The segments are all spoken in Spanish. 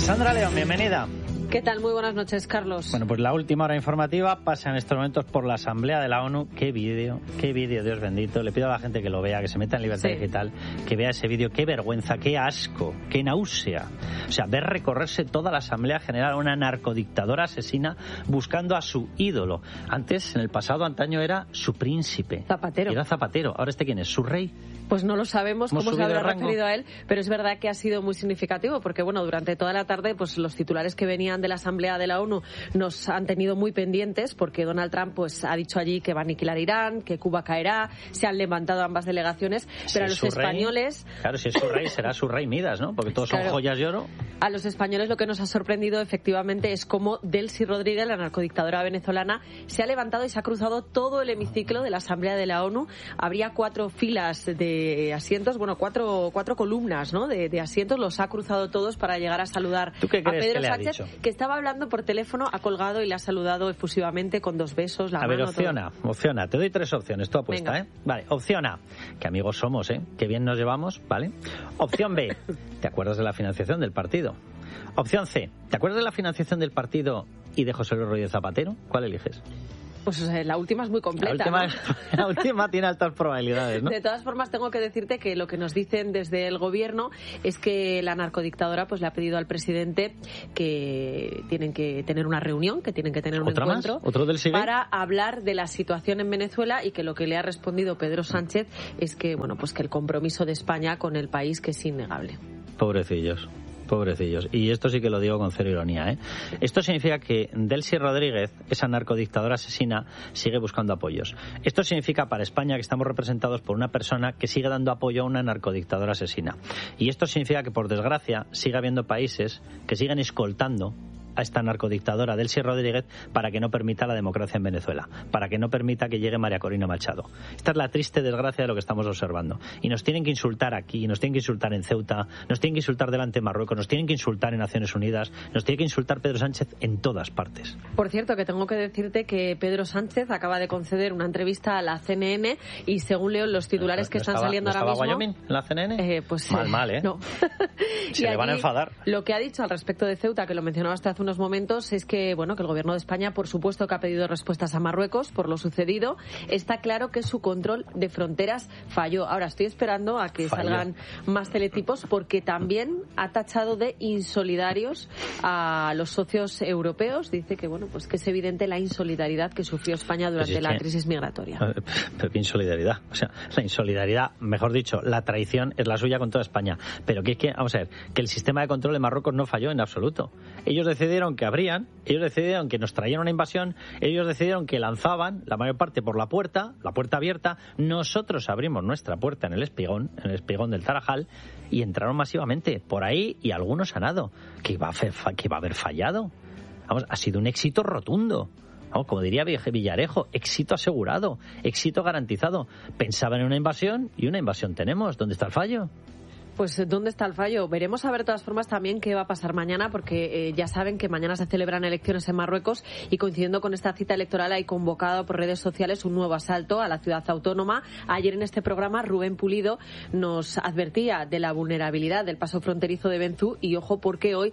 Sandra León, bienvenida. ¿Qué tal? Muy buenas noches, Carlos. Bueno, pues la última hora informativa pasa en estos momentos por la Asamblea de la ONU. Qué vídeo, Dios bendito. Le pido a la gente que lo vea, que se meta en Libertad Digital, que vea ese vídeo. Qué vergüenza, qué asco, qué náusea. O sea, ver recorrerse toda la Asamblea General a una narcodictadora asesina buscando a su ídolo. Antes, en el pasado, antaño era su príncipe. Zapatero. Era Zapatero. ¿Ahora quién es? ¿Su rey? Pues no lo sabemos cómo se habrá referido a él, pero es verdad que ha sido muy significativo porque, bueno, durante toda la tarde, pues los titulares que venían de la Asamblea de la ONU nos han tenido muy pendientes porque Donald Trump pues ha dicho allí que va a aniquilar Irán, que Cuba caerá, se han levantado ambas delegaciones, pero a los españoles... Claro, si es su rey, será su rey Midas, ¿no? Porque todos son joyas de oro. A los españoles lo que nos ha sorprendido efectivamente es cómo Delcy Rodríguez, la narcodictadora venezolana, se ha levantado y se ha cruzado todo el hemiciclo de la Asamblea de la ONU. Habría 4 filas de asientos, bueno, cuatro columnas, ¿no? De asientos, los ha cruzado todos para llegar a saludar a Pedro Sánchez, que estaba hablando por teléfono, ha colgado y le ha saludado efusivamente con 2 besos, la mano. A ver, opciona, te doy 3 opciones, tú apuesta, ¿eh? Vale, opción A, que amigos somos, ¿eh? Que bien nos llevamos, ¿vale? Opción B, ¿te acuerdas de la financiación del partido? Opción C, ¿te acuerdas de la financiación del partido y de José Luis Rodríguez Zapatero? ¿Cuál eliges? Pues la última es muy completa. La última tiene altas probabilidades, ¿no? De todas formas, tengo que decirte que lo que nos dicen desde el gobierno es que la narcodictadora pues le ha pedido al presidente que tienen que tener una reunión, que tienen que tener un encuentro para hablar de la situación en Venezuela, y que lo que le ha respondido Pedro Sánchez es que, bueno, pues que el compromiso de España con el país que es innegable. Pobrecillos. Y esto sí que lo digo con cero ironía, ¿eh? Esto significa que Delcy Rodríguez, esa narcodictadora asesina, sigue buscando apoyos. Esto significa para España que estamos representados por una persona que sigue dando apoyo a una narcodictadora asesina. Y esto significa que, por desgracia, sigue habiendo países que siguen escoltando a esta narcodictadora Delcy Rodríguez para que no permita la democracia en Venezuela, para que no permita que llegue María Corina Machado. Esta es la triste desgracia de lo que estamos observando. Y nos tienen que insultar aquí, nos tienen que insultar en Ceuta, nos tienen que insultar delante de Marruecos, nos tienen que insultar en Naciones Unidas, nos tiene que insultar Pedro Sánchez en todas partes. Por cierto, que tengo que decirte que Pedro Sánchez acaba de conceder una entrevista a la CNN y, según leo los titulares que están saliendo ahora mismo... ¿Wyoming en la CNN? Pues mal, ¿eh? No. Se le van a enfadar. Lo que ha dicho al respecto de Ceuta, que lo mencionaba hasta hace unos momentos, es que, bueno, que el gobierno de España, por supuesto, que ha pedido respuestas a Marruecos por lo sucedido. Está claro que su control de fronteras falló. Ahora estoy esperando a que salgan más teletipos, porque también ha tachado de insolidarios a los socios europeos. Dice que, bueno, pues que es evidente la insolidaridad que sufrió España durante la crisis migratoria. Pero qué insolidaridad. O sea, la insolidaridad, mejor dicho, la traición es la suya con toda España. Pero que es que, vamos a ver, que el sistema de control de Marruecos no falló en absoluto. Ellos decidieron que abrían, ellos decidieron que nos traían una invasión, ellos decidieron que lanzaban la mayor parte por la puerta abierta. Nosotros abrimos nuestra puerta en el espigón del Tarajal, y entraron masivamente por ahí, y algunos han dado. ¿Que iba a haber fallado? Vamos, ha sido un éxito rotundo. Vamos, como diría Villarejo, éxito asegurado, éxito garantizado. Pensaban en una invasión y una invasión tenemos. ¿Dónde está el fallo? Pues ¿dónde está el fallo? Veremos a ver de todas formas también qué va a pasar mañana, porque ya saben que mañana se celebran elecciones en Marruecos, y coincidiendo con esta cita electoral hay convocado por redes sociales un nuevo asalto a la ciudad autónoma. Ayer en este programa Rubén Pulido nos advertía de la vulnerabilidad del paso fronterizo de Benzú, y ojo porque hoy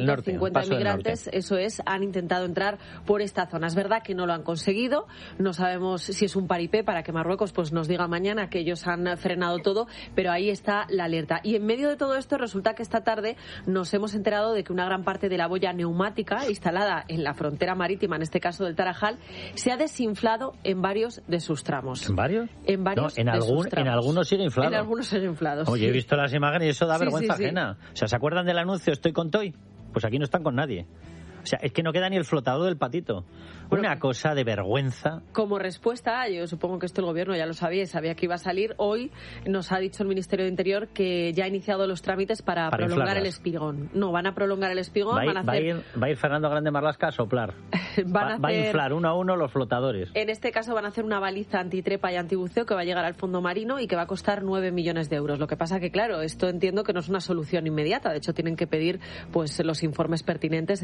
150 inmigrantes, eso es, han intentado entrar por esta zona. Es verdad que no lo han conseguido, no sabemos si es un paripé para que Marruecos pues nos diga mañana que ellos han frenado todo, pero ahí está la alerta. Y en medio de todo esto resulta que esta tarde nos hemos enterado de que una gran parte de la boya neumática instalada en la frontera marítima, en este caso del Tarajal, se ha desinflado en varios de sus tramos. ¿En varios? En varios en algunos sigue inflado. En algunos sigue inflado. Oye, sí. He visto las imágenes y eso da vergüenza ajena. O sea, ¿se acuerdan del anuncio Estoy con Toy? Pues aquí no están con nadie. O sea, es que no queda ni el flotador del patito. Bueno, una cosa de vergüenza. Como respuesta, yo supongo que esto el gobierno ya lo sabía y sabía que iba a salir. Hoy nos ha dicho el Ministerio de Interior que ya ha iniciado los trámites para prolongar el espigón. No, van a prolongar el espigón. Va a ir Fernando Grande Marlaska a soplar. Va a inflar uno a uno los flotadores. En este caso van a hacer una baliza antitrepa y antibuceo que va a llegar al fondo marino y que va a costar 9 millones de euros. Lo que pasa que, claro, esto entiendo que no es una solución inmediata. De hecho, tienen que pedir pues los informes pertinentes, etcétera, etcétera.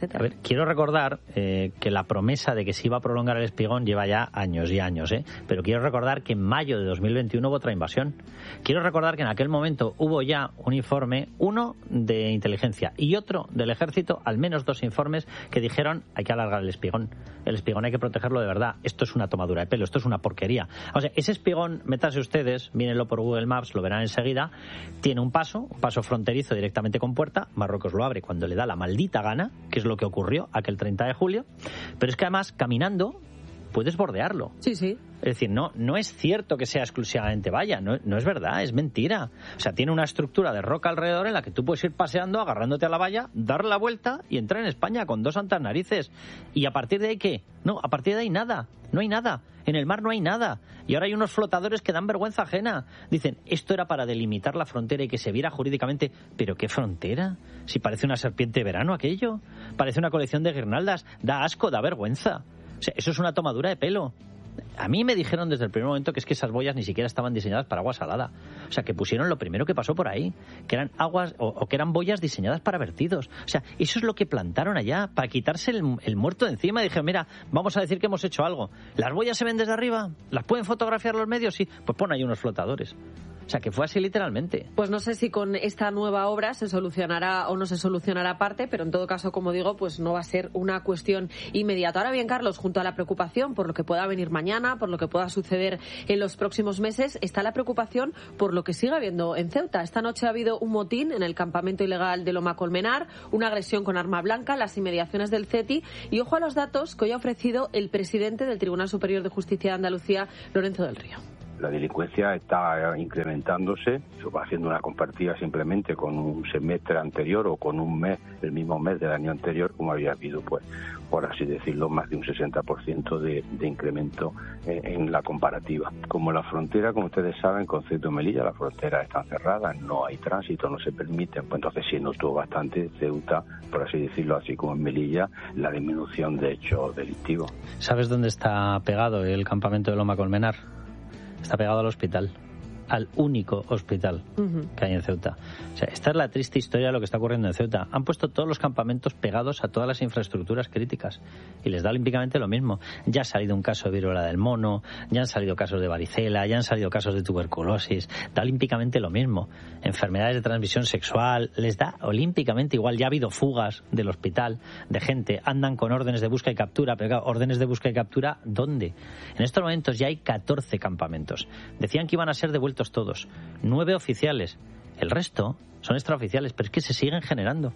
etcétera. A ver, quiero recordar que la promesa de que se iba a prolongar el Espigón lleva ya años y años, pero quiero recordar que en mayo de 2021 hubo otra invasión. Quiero recordar que en aquel momento hubo ya un informe, uno de inteligencia y otro del ejército, al menos 2 informes que dijeron hay que alargar el Espigón. El Espigón hay que protegerlo de verdad. Esto es una tomadura de pelo, esto es una porquería. O sea, ese Espigón, métanse ustedes, mírenlo por Google Maps, lo verán enseguida, tiene un paso fronterizo directamente con puerta. Marruecos lo abre cuando le da la maldita gana, que es lo que ocurrió aquel 30 de julio. Pero es que además, caminando, puedes bordearlo. Sí, sí. Es decir, no es cierto que sea exclusivamente valla, no es verdad, es mentira. O sea, tiene una estructura de roca alrededor en la que tú puedes ir paseando, agarrándote a la valla, dar la vuelta y entrar en España con 2 santas narices. ¿Y a partir de ahí qué? No, a partir de ahí nada, no hay nada. En el mar no hay nada. Y ahora hay unos flotadores que dan vergüenza ajena. Dicen, esto era para delimitar la frontera y que se viera jurídicamente. ¿Pero qué frontera? Si parece una serpiente de verano aquello. Parece una colección de guirnaldas. Da asco, da vergüenza. O sea, eso es una tomadura de pelo. A mí me dijeron desde el primer momento que es que esas boyas ni siquiera estaban diseñadas para agua salada. O sea, que pusieron lo primero que pasó por ahí, que eran aguas o que eran boyas diseñadas para vertidos. O sea, eso es lo que plantaron allá, para quitarse el muerto de encima. Y dijeron, mira, vamos a decir que hemos hecho algo. ¿Las boyas se ven desde arriba? ¿Las pueden fotografiar los medios? Sí, pues pon ahí unos flotadores. O sea, que fue así literalmente. Pues no sé si con esta nueva obra se solucionará o no se solucionará aparte, pero en todo caso, como digo, pues no va a ser una cuestión inmediata. Ahora bien, Carlos, junto a la preocupación por lo que pueda venir mañana, por lo que pueda suceder en los próximos meses, está la preocupación por lo que sigue habiendo en Ceuta. Esta noche ha habido un motín en el campamento ilegal de Loma Colmenar, una agresión con arma blanca, las inmediaciones del CETI, y ojo a los datos que hoy ha ofrecido el presidente del Tribunal Superior de Justicia de Andalucía, Lorenzo del Río. La delincuencia está incrementándose, se va haciendo una comparativa simplemente con un semestre anterior o con un mes, el mismo mes del año anterior, como había habido, pues, por así decirlo, más de un 60% de incremento en la comparativa. Como la frontera, como ustedes saben, con Ceuta y Melilla, la frontera está cerrada, no hay tránsito, no se permite, pues entonces sí notó bastante Ceuta, por así decirlo, así como en Melilla, la disminución de hechos delictivos. ¿Sabes dónde está pegado el campamento de Loma Colmenar? Está pegado al hospital, al único hospital que hay en Ceuta. O sea, esta es la triste historia de lo que está ocurriendo en Ceuta. Han puesto todos los campamentos pegados a todas las infraestructuras críticas y les da olímpicamente lo mismo. Ya ha salido un caso de viruela del mono, ya han salido casos de varicela, ya han salido casos de tuberculosis. Da olímpicamente lo mismo. Enfermedades de transmisión sexual, les da olímpicamente igual. Ya ha habido fugas del hospital de gente, andan con órdenes de busca y captura, pero claro, órdenes de busca y captura, ¿dónde? En estos momentos ya hay 14 campamentos. Decían que iban a ser devueltos todos, 9 oficiales, el resto son extraoficiales, pero es que se siguen generando.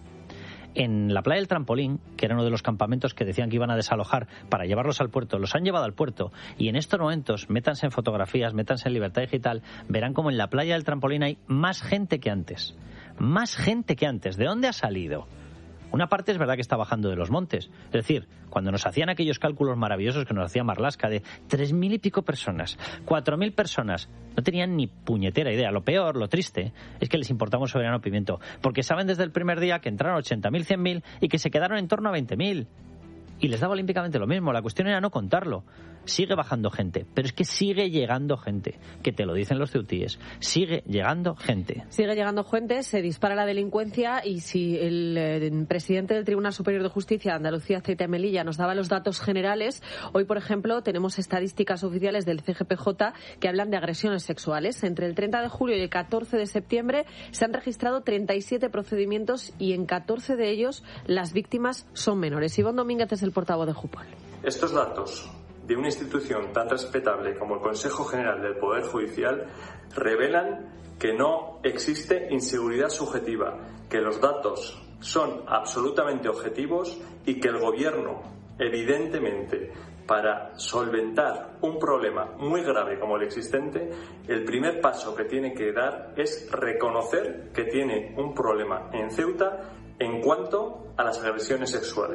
En la playa del Trampolín, que era uno de los campamentos que decían que iban a desalojar para llevarlos al puerto, los han llevado al puerto, y en estos momentos, métanse en fotografías, métanse en Libertad Digital, verán como en la playa del Trampolín hay más gente que antes. Más gente que antes. ¿De dónde ha salido? Una parte es verdad que está bajando de los montes. Es decir, cuando nos hacían aquellos cálculos maravillosos que nos hacía Marlaska de 3.000 y pico personas, 4.000 personas, no tenían ni puñetera idea. Lo peor, lo triste, es que les importamos soberano pimiento. Porque saben desde el primer día que entraron 80.000, 100.000 y que se quedaron en torno a 20.000. Y les daba olímpicamente lo mismo. La cuestión era no contarlo. Sigue bajando gente, pero es que sigue llegando gente, que te lo dicen los ceutíes. Sigue llegando gente. Sigue llegando gente, se dispara la delincuencia y si el presidente del Tribunal Superior de Justicia de Andalucía, Ceuta y Melilla, nos daba los datos generales, hoy, por ejemplo, tenemos estadísticas oficiales del CGPJ que hablan de agresiones sexuales. Entre el 30 de julio y el 14 de septiembre se han registrado 37 procedimientos y en 14 de ellos las víctimas son menores. Ivonne Domínguez es el portavoz de Jupol. Estos datos de una institución tan respetable como el Consejo General del Poder Judicial revelan que no existe inseguridad subjetiva, que los datos son absolutamente objetivos y que el Gobierno, evidentemente, para solventar un problema muy grave como el existente, el primer paso que tiene que dar es reconocer que tiene un problema en Ceuta en cuanto a las agresiones sexuales.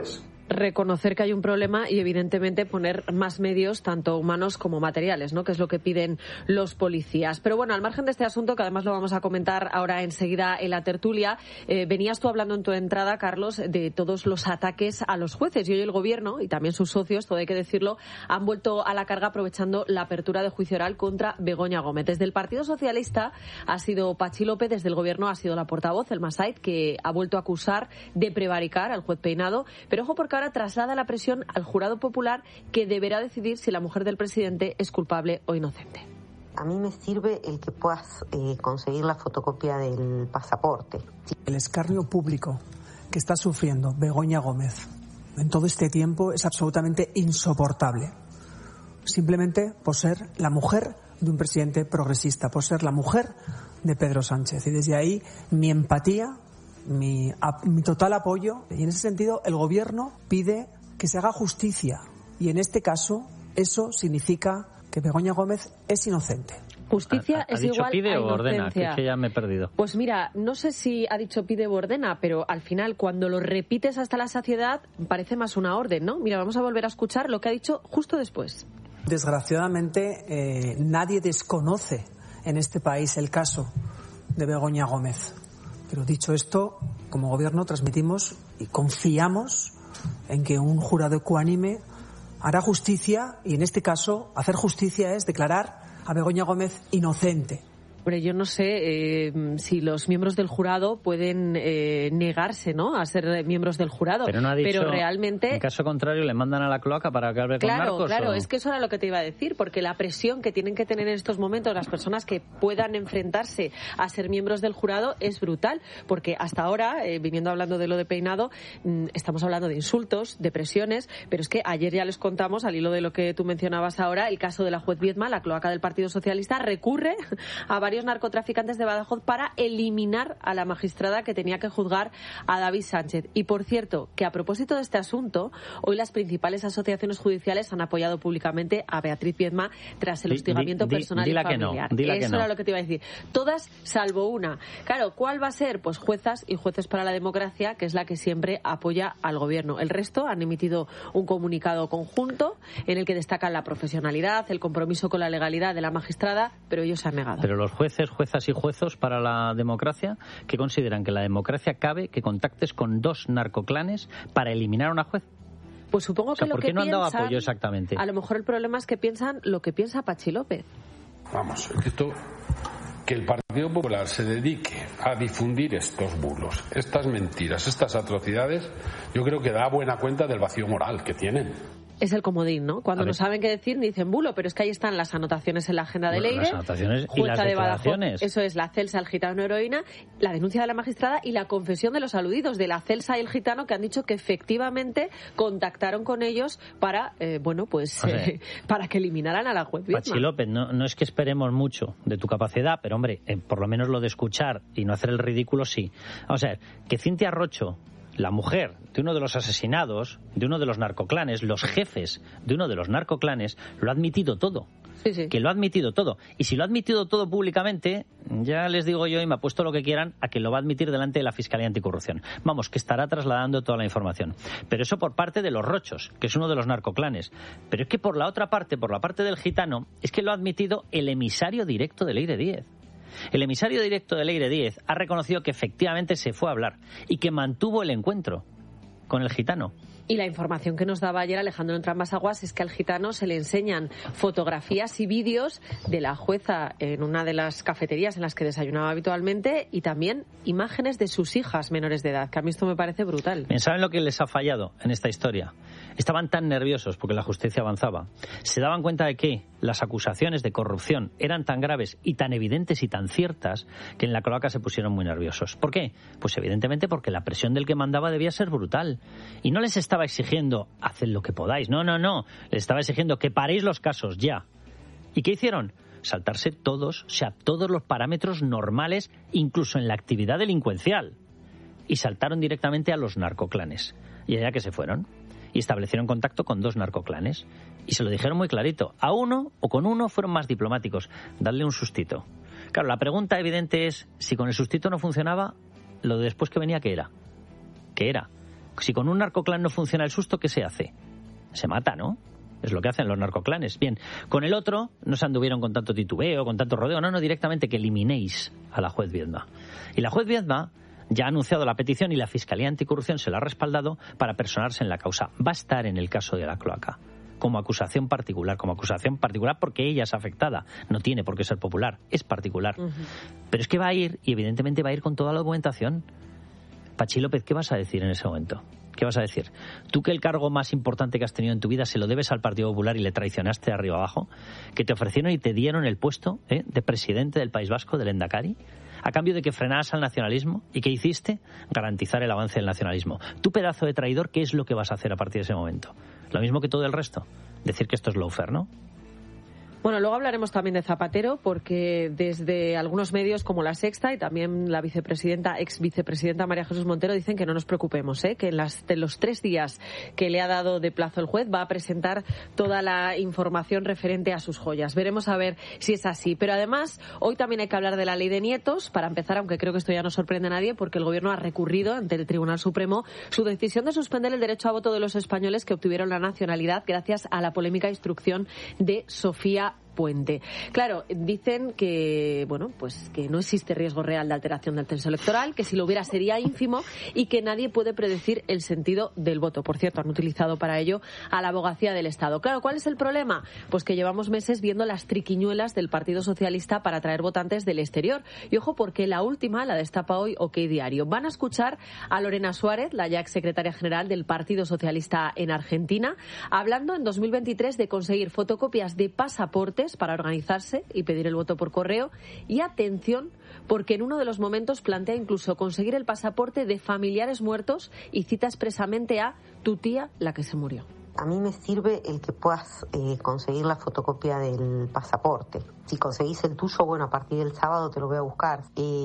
reconocer que hay un problema y evidentemente poner más medios, tanto humanos como materiales, ¿no? Que es lo que piden los policías. Pero bueno, al margen de este asunto, que además lo vamos a comentar ahora enseguida en la tertulia, venías tú hablando en tu entrada, Carlos, de todos los ataques a los jueces, y hoy el Gobierno y también sus socios, todo hay que decirlo, han vuelto a la carga aprovechando la apertura de juicio oral contra Begoña Gómez. Desde el Partido Socialista ha sido Patxi López, desde el Gobierno ha sido la portavoz, el Masait, que ha vuelto a acusar de prevaricar al juez Peinado, pero ojo porque ahora traslada la presión al jurado popular, que deberá decidir si la mujer del presidente es culpable o inocente. A mí me sirve el que puedas conseguir la fotocopia del pasaporte. El escarnio público que está sufriendo Begoña Gómez en todo este tiempo es absolutamente insoportable. Simplemente por ser la mujer de un presidente progresista, por ser la mujer de Pedro Sánchez. Y desde ahí mi empatía, mi total apoyo, y en ese sentido el Gobierno pide que se haga justicia, y en este caso eso significa que Begoña Gómez es inocente. Justicia es dicho igual pide a o ordena, inocencia. que ya me he perdido. Pues mira, no sé si ha dicho pide o ordena, pero al final cuando lo repites hasta la saciedad parece más una orden, ¿no? Mira, vamos a volver a escuchar lo que ha dicho justo después. Desgraciadamente nadie desconoce en este país el caso de Begoña Gómez. Pero dicho esto, como Gobierno transmitimos y confiamos en que un jurado ecuánime hará justicia, y en este caso hacer justicia es declarar a Begoña Gómez inocente. Hombre, yo no sé si los miembros del jurado pueden negarse, ¿no?, a ser miembros del jurado. Pero no ha dicho, pero realmente, en caso contrario, le mandan a la cloaca para que hable con narcos. Claro, ¿o? es que eso era lo que te iba a decir, porque la presión que tienen que tener en estos momentos las personas que puedan enfrentarse a ser miembros del jurado es brutal, porque hasta ahora, viniendo hablando de lo de Peinado, estamos hablando de insultos, de presiones, pero es que ayer ya les contamos, al hilo de lo que tú mencionabas ahora, el caso de la juez Viedma, la cloaca del Partido Socialista, recurre a varios narcotraficantes de Badajoz para eliminar a la magistrada que tenía que juzgar a David Sánchez. Y por cierto, que a propósito de este asunto, hoy las principales asociaciones judiciales han apoyado públicamente a Beatriz Viedma tras el hostigamiento personal y familiar. Eso era lo que te iba a decir. Todas salvo una. Claro, ¿cuál va a ser? Pues juezas y jueces para la democracia, que es la que siempre apoya al Gobierno. El resto han emitido un comunicado conjunto en el que destacan la profesionalidad, el compromiso con la legalidad de la magistrada, pero ellos se han negado. Pero los jueces, juezas y juezos para la democracia, que consideran que la democracia cabe que contactes con dos narcoclanes para eliminar a una juez. Pues supongo que ¿por qué no han dado apoyo exactamente? A lo mejor el problema es que piensan lo que piensa Patxi López. Vamos, que el Partido Popular se dedique a difundir estos bulos, estas mentiras, estas atrocidades, yo creo que da buena cuenta del vacío moral que tienen. Es el comodín, ¿no? Cuando no saben qué decir, dicen bulo, pero es que ahí están las anotaciones en la agenda de Leire, las anotaciones y las declaraciones. Eso es, la Celsa, el gitano heroína, la denuncia de la magistrada y la confesión de los aludidos, de la Celsa y el gitano, que han dicho que efectivamente contactaron con ellos para, para que eliminaran a la juez Viedma. Patxi López, no es que esperemos mucho de tu capacidad, pero hombre, por lo menos lo de escuchar y no hacer el ridículo, sí. Vamos a ver, que Cintia Rocho, la mujer de uno de los asesinados, de uno de los narcoclanes, los jefes de uno de los narcoclanes, lo ha admitido todo. Sí. Que lo ha admitido todo. Y si lo ha admitido todo públicamente, ya les digo yo, y me apuesto lo que quieran, a que lo va a admitir delante de la Fiscalía Anticorrupción. Vamos, que estará trasladando toda la información. Pero eso por parte de los Rochos, que es uno de los narcoclanes. Pero es que por la otra parte, por la parte del gitano, es que lo ha admitido el emisario directo de Leire Díez. El emisario directo de Leire Díez ha reconocido que efectivamente se fue a hablar y que mantuvo el encuentro con el gitano. Y la información que nos daba ayer Alejandro Entrambas-Aguas es que al gitano se le enseñan fotografías y vídeos de la jueza en una de las cafeterías en las que desayunaba habitualmente, y también imágenes de sus hijas menores de edad, que a mí esto me parece brutal. ¿Saben lo que les ha fallado en esta historia? Estaban tan nerviosos porque la justicia avanzaba. Se daban cuenta de que las acusaciones de corrupción eran tan graves y tan evidentes y tan ciertas que en la cloaca se pusieron muy nerviosos. ¿Por qué? Pues evidentemente porque la presión del que mandaba debía ser brutal. Y no les estaba exigiendo haced lo que podáis. No. Les estaba exigiendo que paréis los casos ya. ¿Y qué hicieron? Saltarse todos los parámetros normales, incluso en la actividad delincuencial. Y saltaron directamente a los narcoclanes. Y allá que se fueron. Y establecieron contacto con dos narcoclanes. Y se lo dijeron muy clarito. A uno o con uno fueron más diplomáticos. Dadle un sustito. Claro, la pregunta evidente es, si con el sustito no funcionaba, lo de después que venía, ¿qué era? Si con un narcoclan no funciona el susto, ¿qué se hace? Se mata, ¿no? Es lo que hacen los narcoclanes. Bien, con el otro no se anduvieron con tanto titubeo, con tanto rodeo. No, directamente que eliminéis a la juez Viedma. Y la juez Viedma ya ha anunciado la petición y la Fiscalía Anticorrupción se la ha respaldado para personarse en la causa. Va a estar en el caso de la cloaca como acusación particular porque ella es afectada. No tiene por qué ser popular, es particular. Pero es que va a ir, y evidentemente va a ir con toda la documentación. Pachi López, ¿qué vas a decir en ese momento? ¿Qué vas a decir? ¿Tú que el cargo más importante que has tenido en tu vida se lo debes al Partido Popular y le traicionaste de arriba abajo? ¿Que te ofrecieron y te dieron el puesto de presidente del País Vasco, del Endacari? ¿A cambio de que frenaras al nacionalismo? ¿Y qué hiciste? Garantizar el avance del nacionalismo. Tú, pedazo de traidor, ¿qué es lo que vas a hacer a partir de ese momento? Lo mismo que todo el resto. Decir que esto es lawfare, ¿no? Bueno, luego hablaremos también de Zapatero, porque desde algunos medios como La Sexta y también la ex vicepresidenta María Jesús Montero dicen que no nos preocupemos, que en los 3 días que le ha dado de plazo el juez va a presentar toda la información referente a sus joyas. Veremos a ver si es así. Pero además, hoy también hay que hablar de la ley de nietos, para empezar, aunque creo que esto ya no sorprende a nadie, porque el Gobierno ha recurrido ante el Tribunal Supremo su decisión de suspender el derecho a voto de los españoles que obtuvieron la nacionalidad gracias a la polémica instrucción de Sofía Puente. Claro, dicen que que no existe riesgo real de alteración del censo electoral, que si lo hubiera sería ínfimo y que nadie puede predecir el sentido del voto. Por cierto, han utilizado para ello a la Abogacía del Estado. Claro, ¿cuál es el problema? Pues que llevamos meses viendo las triquiñuelas del Partido Socialista para atraer votantes del exterior. Y ojo, porque la última la destapa hoy OK Diario. Van a escuchar a Lorena Suárez, la ya exsecretaria general del Partido Socialista en Argentina, hablando en 2023 de conseguir fotocopias de pasaportes para organizarse y pedir el voto por correo. Y atención, porque en uno de los momentos plantea incluso conseguir el pasaporte de familiares muertos y cita expresamente a tu tía, la que se murió. A mí me sirve el que puedas conseguir la fotocopia del pasaporte. Si conseguís el tuyo, bueno, a partir del sábado te lo voy a buscar.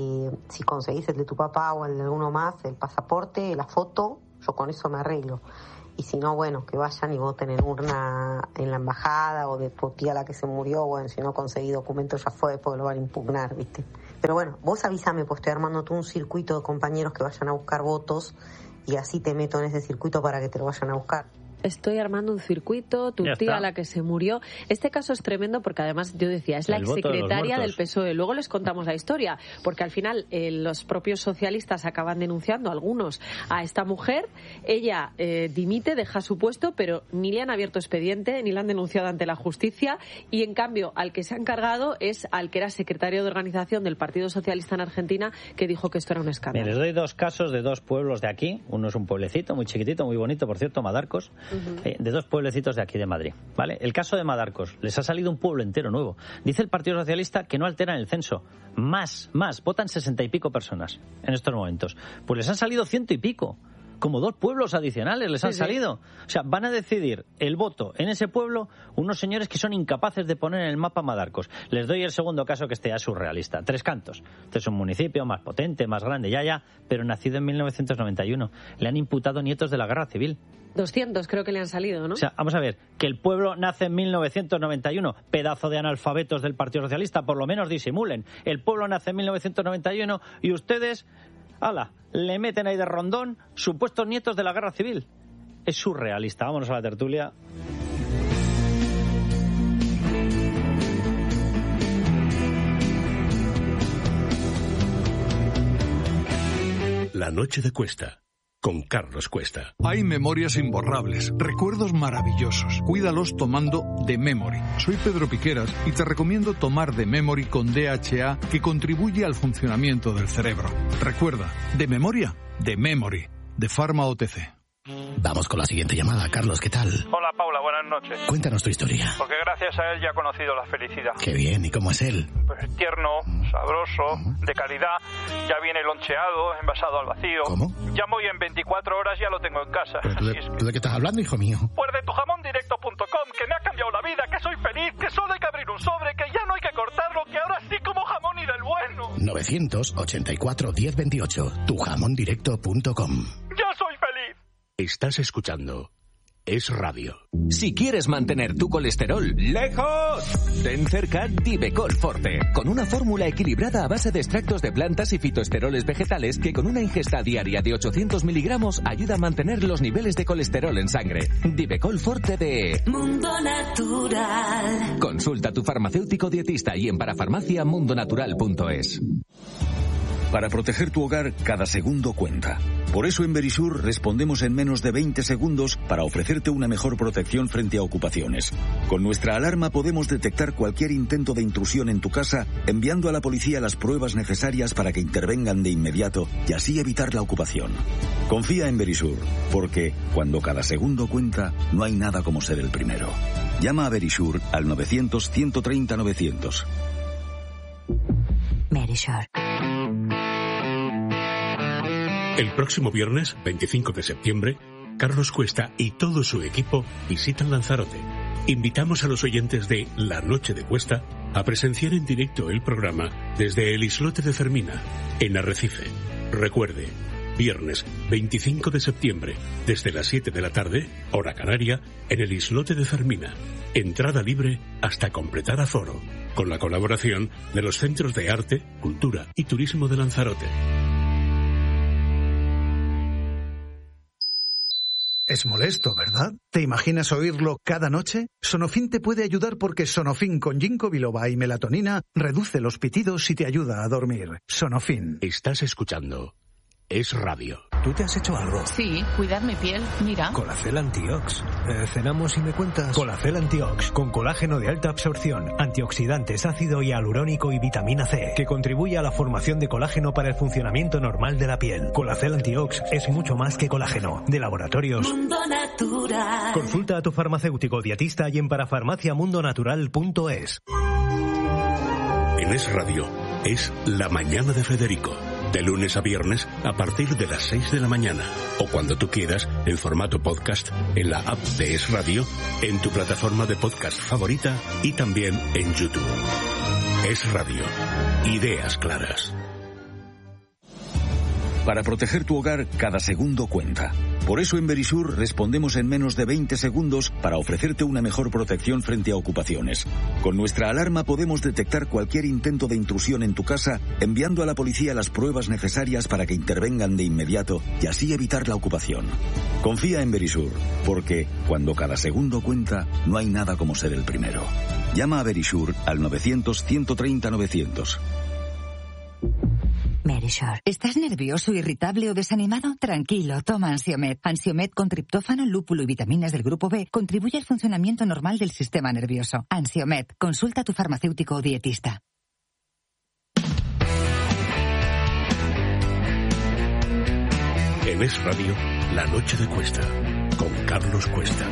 Si conseguís el de tu papá o el de alguno más, el pasaporte, la foto, yo con eso me arreglo. Y si no, bueno, que vayan y voten en urna en la embajada o de tu tía la que se murió. Bueno, si no conseguí documento ya fue, porque lo van a impugnar, ¿viste? Pero bueno, vos avísame, pues estoy armando todo un circuito de compañeros que vayan a buscar votos y así te meto en ese circuito para que te lo vayan a buscar. Estoy armando un circuito, tu tía la que se murió. Este caso es tremendo porque además, yo decía, es la exsecretaria del PSOE. Luego les contamos la historia, porque al final los propios socialistas acaban denunciando, algunos, a esta mujer. Ella dimite, deja su puesto, pero ni le han abierto expediente, ni la han denunciado ante la justicia, y en cambio al que se ha encargado es al que era secretario de organización del Partido Socialista en Argentina, que dijo que esto era un escándalo. Les doy 2 casos de 2 pueblos de aquí. Uno es un pueblecito muy chiquitito, muy bonito, por cierto, Madarcos. De 2 pueblecitos de aquí de Madrid, ¿vale? El caso de Madarcos, les ha salido un pueblo entero nuevo. Dice el Partido Socialista que no alteran el censo. Más, votan 60 y pico personas en estos momentos. Pues les han salido 100 y pico. Como 2 pueblos adicionales les han salido. O sea, van a decidir el voto en ese pueblo unos señores que son incapaces de poner en el mapa Madarcos. Les doy el segundo caso, que este ya es surrealista. Tres Cantos. Este es un municipio más potente, más grande, ya, pero nacido en 1991. Le han imputado nietos de la Guerra Civil. 200 creo que le han salido, ¿no? O sea, vamos a ver, que el pueblo nace en 1991, pedazo de analfabetos del Partido Socialista, por lo menos disimulen. El pueblo nace en 1991 y ustedes, le meten ahí de rondón supuestos nietos de la Guerra Civil. Es surrealista. Vámonos a la tertulia. La noche de Cuesta, con Carlos Cuesta. Hay memorias imborrables, recuerdos maravillosos. Cuídalos tomando The Memory. Soy Pedro Piqueras y te recomiendo tomar The Memory con DHA, que contribuye al funcionamiento del cerebro. Recuerda, de memoria, The Memory, de Pharma OTC. Vamos con la siguiente llamada. Carlos, ¿qué tal? Hola, Paula, buenas noches. Cuéntanos tu historia. Porque gracias a él ya he conocido la felicidad. Qué bien, ¿y cómo es él? Pues tierno, sabroso, de calidad. Ya viene loncheado, envasado al vacío. ¿Cómo? Llamo y en 24 horas ya lo tengo en casa. ¿Tú de qué estás hablando, hijo mío? Pues de tujamondirecto.com, que me ha cambiado la vida, que soy feliz, que solo hay que abrir un sobre, que ya no hay que cortarlo, que ahora sí como jamón y del bueno. 984 1028, tujamondirecto.com. ¡Ya soy feliz! Estás escuchando es radio. Si quieres mantener tu colesterol lejos, ten cerca Divecol Forte, con una fórmula equilibrada a base de extractos de plantas y fitoesteroles vegetales que con una ingesta diaria de 800 miligramos ayuda a mantener los niveles de colesterol en sangre. Divecol Forte de Mundo Natural. Consulta a tu farmacéutico dietista y en parafarmaciamundonatural.es. Para proteger tu hogar, cada segundo cuenta. Por eso en Verisur respondemos en menos de 20 segundos para ofrecerte una mejor protección frente a ocupaciones. Con nuestra alarma podemos detectar cualquier intento de intrusión en tu casa, enviando a la policía las pruebas necesarias para que intervengan de inmediato y así evitar la ocupación. Confía en Verisur, porque cuando cada segundo cuenta, no hay nada como ser el primero. Llama a Verisur al 900-130-900. Verisur. El próximo viernes, 25 de septiembre, Carlos Cuesta y todo su equipo visitan Lanzarote. Invitamos a los oyentes de La Noche de Cuesta a presenciar en directo el programa desde el islote de Fermina, en Arrecife. Recuerde, viernes 25 de septiembre, desde las 7 de la tarde, hora canaria, en el islote de Fermina. Entrada libre hasta completar aforo, con la colaboración de los Centros de Arte, Cultura y Turismo de Lanzarote. Es molesto, ¿verdad? ¿Te imaginas oírlo cada noche? Sonofin te puede ayudar porque Sonofin con ginkgo biloba y melatonina reduce los pitidos y te ayuda a dormir. Sonofin. Estás escuchando Es Radio. ¿Tú te has hecho algo? Sí, cuidar mi piel, mira. Colacel Antiox. Cenamos y me cuentas. Colacel Antiox, con colágeno de alta absorción, antioxidantes, ácido hialurónico y vitamina C, que contribuye a la formación de colágeno para el funcionamiento normal de la piel. Colacel Antiox es mucho más que colágeno. De Laboratorios Mundo Natural. Consulta a tu farmacéutico dietista y en parafarmaciamundonatural.es. En Es Radio es La Mañana de Federico. De lunes a viernes a partir de las 6 de la mañana. O cuando tú quieras, en formato podcast, en la app de Es Radio, en tu plataforma de podcast favorita y también en YouTube. Es Radio. Ideas claras. Para proteger tu hogar, cada segundo cuenta. Por eso en Verisur respondemos en menos de 20 segundos para ofrecerte una mejor protección frente a ocupaciones. Con nuestra alarma podemos detectar cualquier intento de intrusión en tu casa, enviando a la policía las pruebas necesarias para que intervengan de inmediato y así evitar la ocupación. Confía en Verisur, porque cuando cada segundo cuenta, no hay nada como ser el primero. Llama a Verisur al 900-130-900. Verisur. ¿Estás nervioso, irritable o desanimado? Tranquilo, toma Ansiomed. Ansiomed con triptófano, lúpulo y vitaminas del grupo B contribuye al funcionamiento normal del sistema nervioso. Ansiomed. Consulta a tu farmacéutico o dietista. En Es Radio, La Noche de Cuesta, con Carlos Cuesta.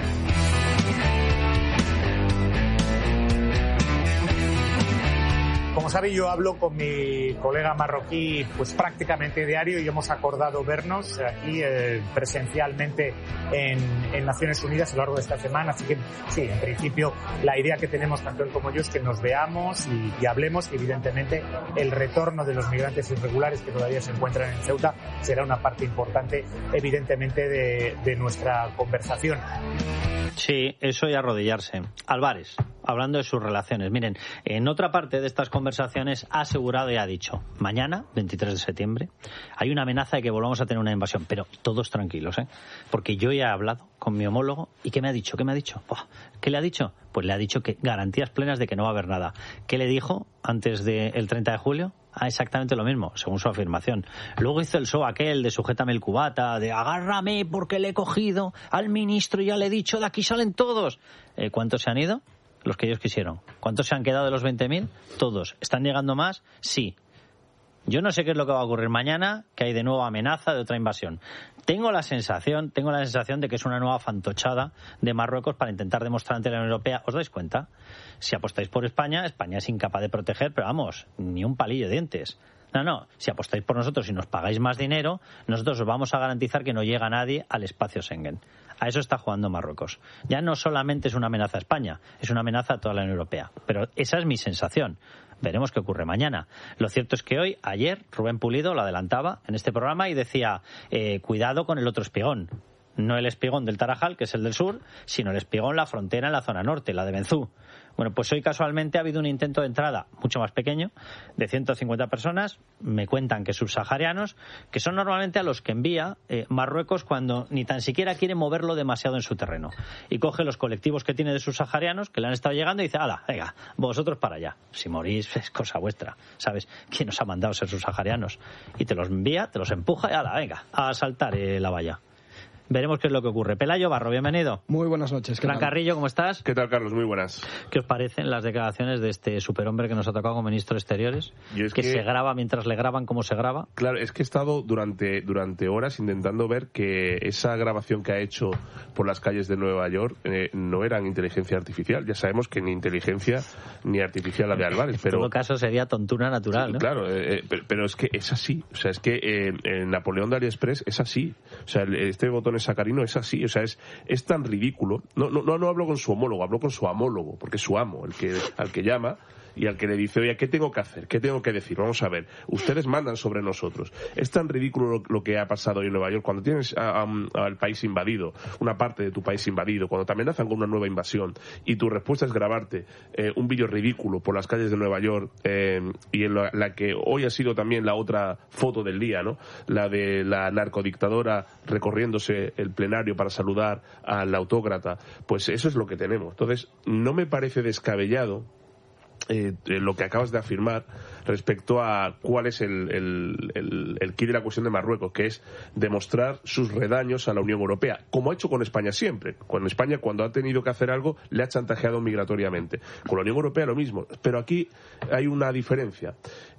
Como sabe, yo hablo con mi colega marroquí pues prácticamente diario y hemos acordado vernos aquí presencialmente en Naciones Unidas a lo largo de esta semana. Así que sí, en principio la idea que tenemos tanto él como yo es que nos veamos y hablemos, y evidentemente el retorno de los migrantes irregulares que todavía se encuentran en Ceuta será una parte importante evidentemente de nuestra conversación. Sí, eso y arrodillarse. Álvarez, hablando de sus relaciones. Miren, en otra parte de estas conversaciones ha asegurado y ha dicho, mañana, 23 de septiembre, hay una amenaza de que volvamos a tener una invasión, pero todos tranquilos, porque yo ya he hablado con mi homólogo y ¿qué me ha dicho? ¡Buah! ¿Qué le ha dicho? Pues le ha dicho que garantías plenas de que no va a haber nada. ¿Qué le dijo antes del 30 de julio? Exactamente lo mismo, según su afirmación. Luego hizo el show aquel de sujétame el cubata, de agárrame porque le he cogido al ministro y ya le he dicho, de aquí salen todos. ¿Cuántos se han ido? Los que ellos quisieron. ¿Cuántos se han quedado de los 20.000? Todos. ¿Están llegando más? Sí. Yo no sé qué es lo que va a ocurrir mañana, que hay de nuevo amenaza de otra invasión. Tengo la sensación de que es una nueva fantochada de Marruecos para intentar demostrar ante la Unión Europea. ¿Os dais cuenta? Si apostáis por España, España es incapaz de proteger, pero vamos, ni un palillo de dientes. No, si apostáis por nosotros y nos pagáis más dinero, nosotros os vamos a garantizar que no llega nadie al espacio Schengen. A eso está jugando Marruecos. Ya no solamente es una amenaza a España, es una amenaza a toda la Unión Europea. Pero esa es mi sensación. Veremos qué ocurre mañana. Lo cierto es que ayer, Rubén Pulido lo adelantaba en este programa y decía, cuidado con el otro espigón. No el espigón del Tarajal, que es el del sur, sino el espigón, la frontera en la zona norte, la de Benzú. Bueno, pues hoy casualmente ha habido un intento de entrada mucho más pequeño, de 150 personas, me cuentan que subsaharianos, que son normalmente a los que envía Marruecos cuando ni tan siquiera quiere moverlo demasiado en su terreno. Y coge los colectivos que tiene de subsaharianos, que le han estado llegando, y dice, ¡hala, venga, vosotros para allá! Si morís es cosa vuestra, ¿sabes? ¿Quién os ha mandado ser subsaharianos? Y te los envía, te los empuja y ¡hala, venga, a saltar la valla! Veremos qué es lo que ocurre. Pelayo Barro, bienvenido. Muy buenas noches. Fran Carrillo, ¿cómo estás? ¿Qué tal, Carlos? Muy buenas. ¿Qué os parecen las declaraciones de este superhombre que nos ha tocado como ministro de Exteriores? Que se graba mientras le graban cómo se graba. Claro, es que he estado durante horas intentando ver que esa grabación que ha hecho por las calles de Nueva York no era inteligencia artificial. Ya sabemos que ni inteligencia ni artificial la de Álvarez. En todo caso sería tontura natural, ¿no? Claro, pero es que es así. O sea, es que Napoleón de AliExpress es así. O sea, este botón sacarino es así, o sea, es tan ridículo. No hablo con su homólogo, hablo con su amólogo, porque es su amo, al que llama y al que le dice, oye, ¿qué tengo que hacer? ¿Qué tengo que decir? Vamos a ver, ustedes mandan sobre nosotros. Es tan ridículo lo que ha pasado hoy en Nueva York, cuando tienes al país invadido, una parte de tu país invadido, cuando te amenazan con una nueva invasión y tu respuesta es grabarte un vídeo ridículo por las calles de Nueva York y en la que hoy ha sido también la otra foto del día, ¿no? La de la narcodictadora recorriéndose el plenario para saludar al autócrata, pues eso es lo que tenemos. Entonces, no me parece descabellado lo que acabas de afirmar respecto a cuál es el quid de la cuestión de Marruecos, que es demostrar sus redaños a la Unión Europea, como ha hecho con España siempre. Con España, cuando ha tenido que hacer algo, le ha chantajeado migratoriamente. Con la Unión Europea lo mismo, pero aquí hay una diferencia.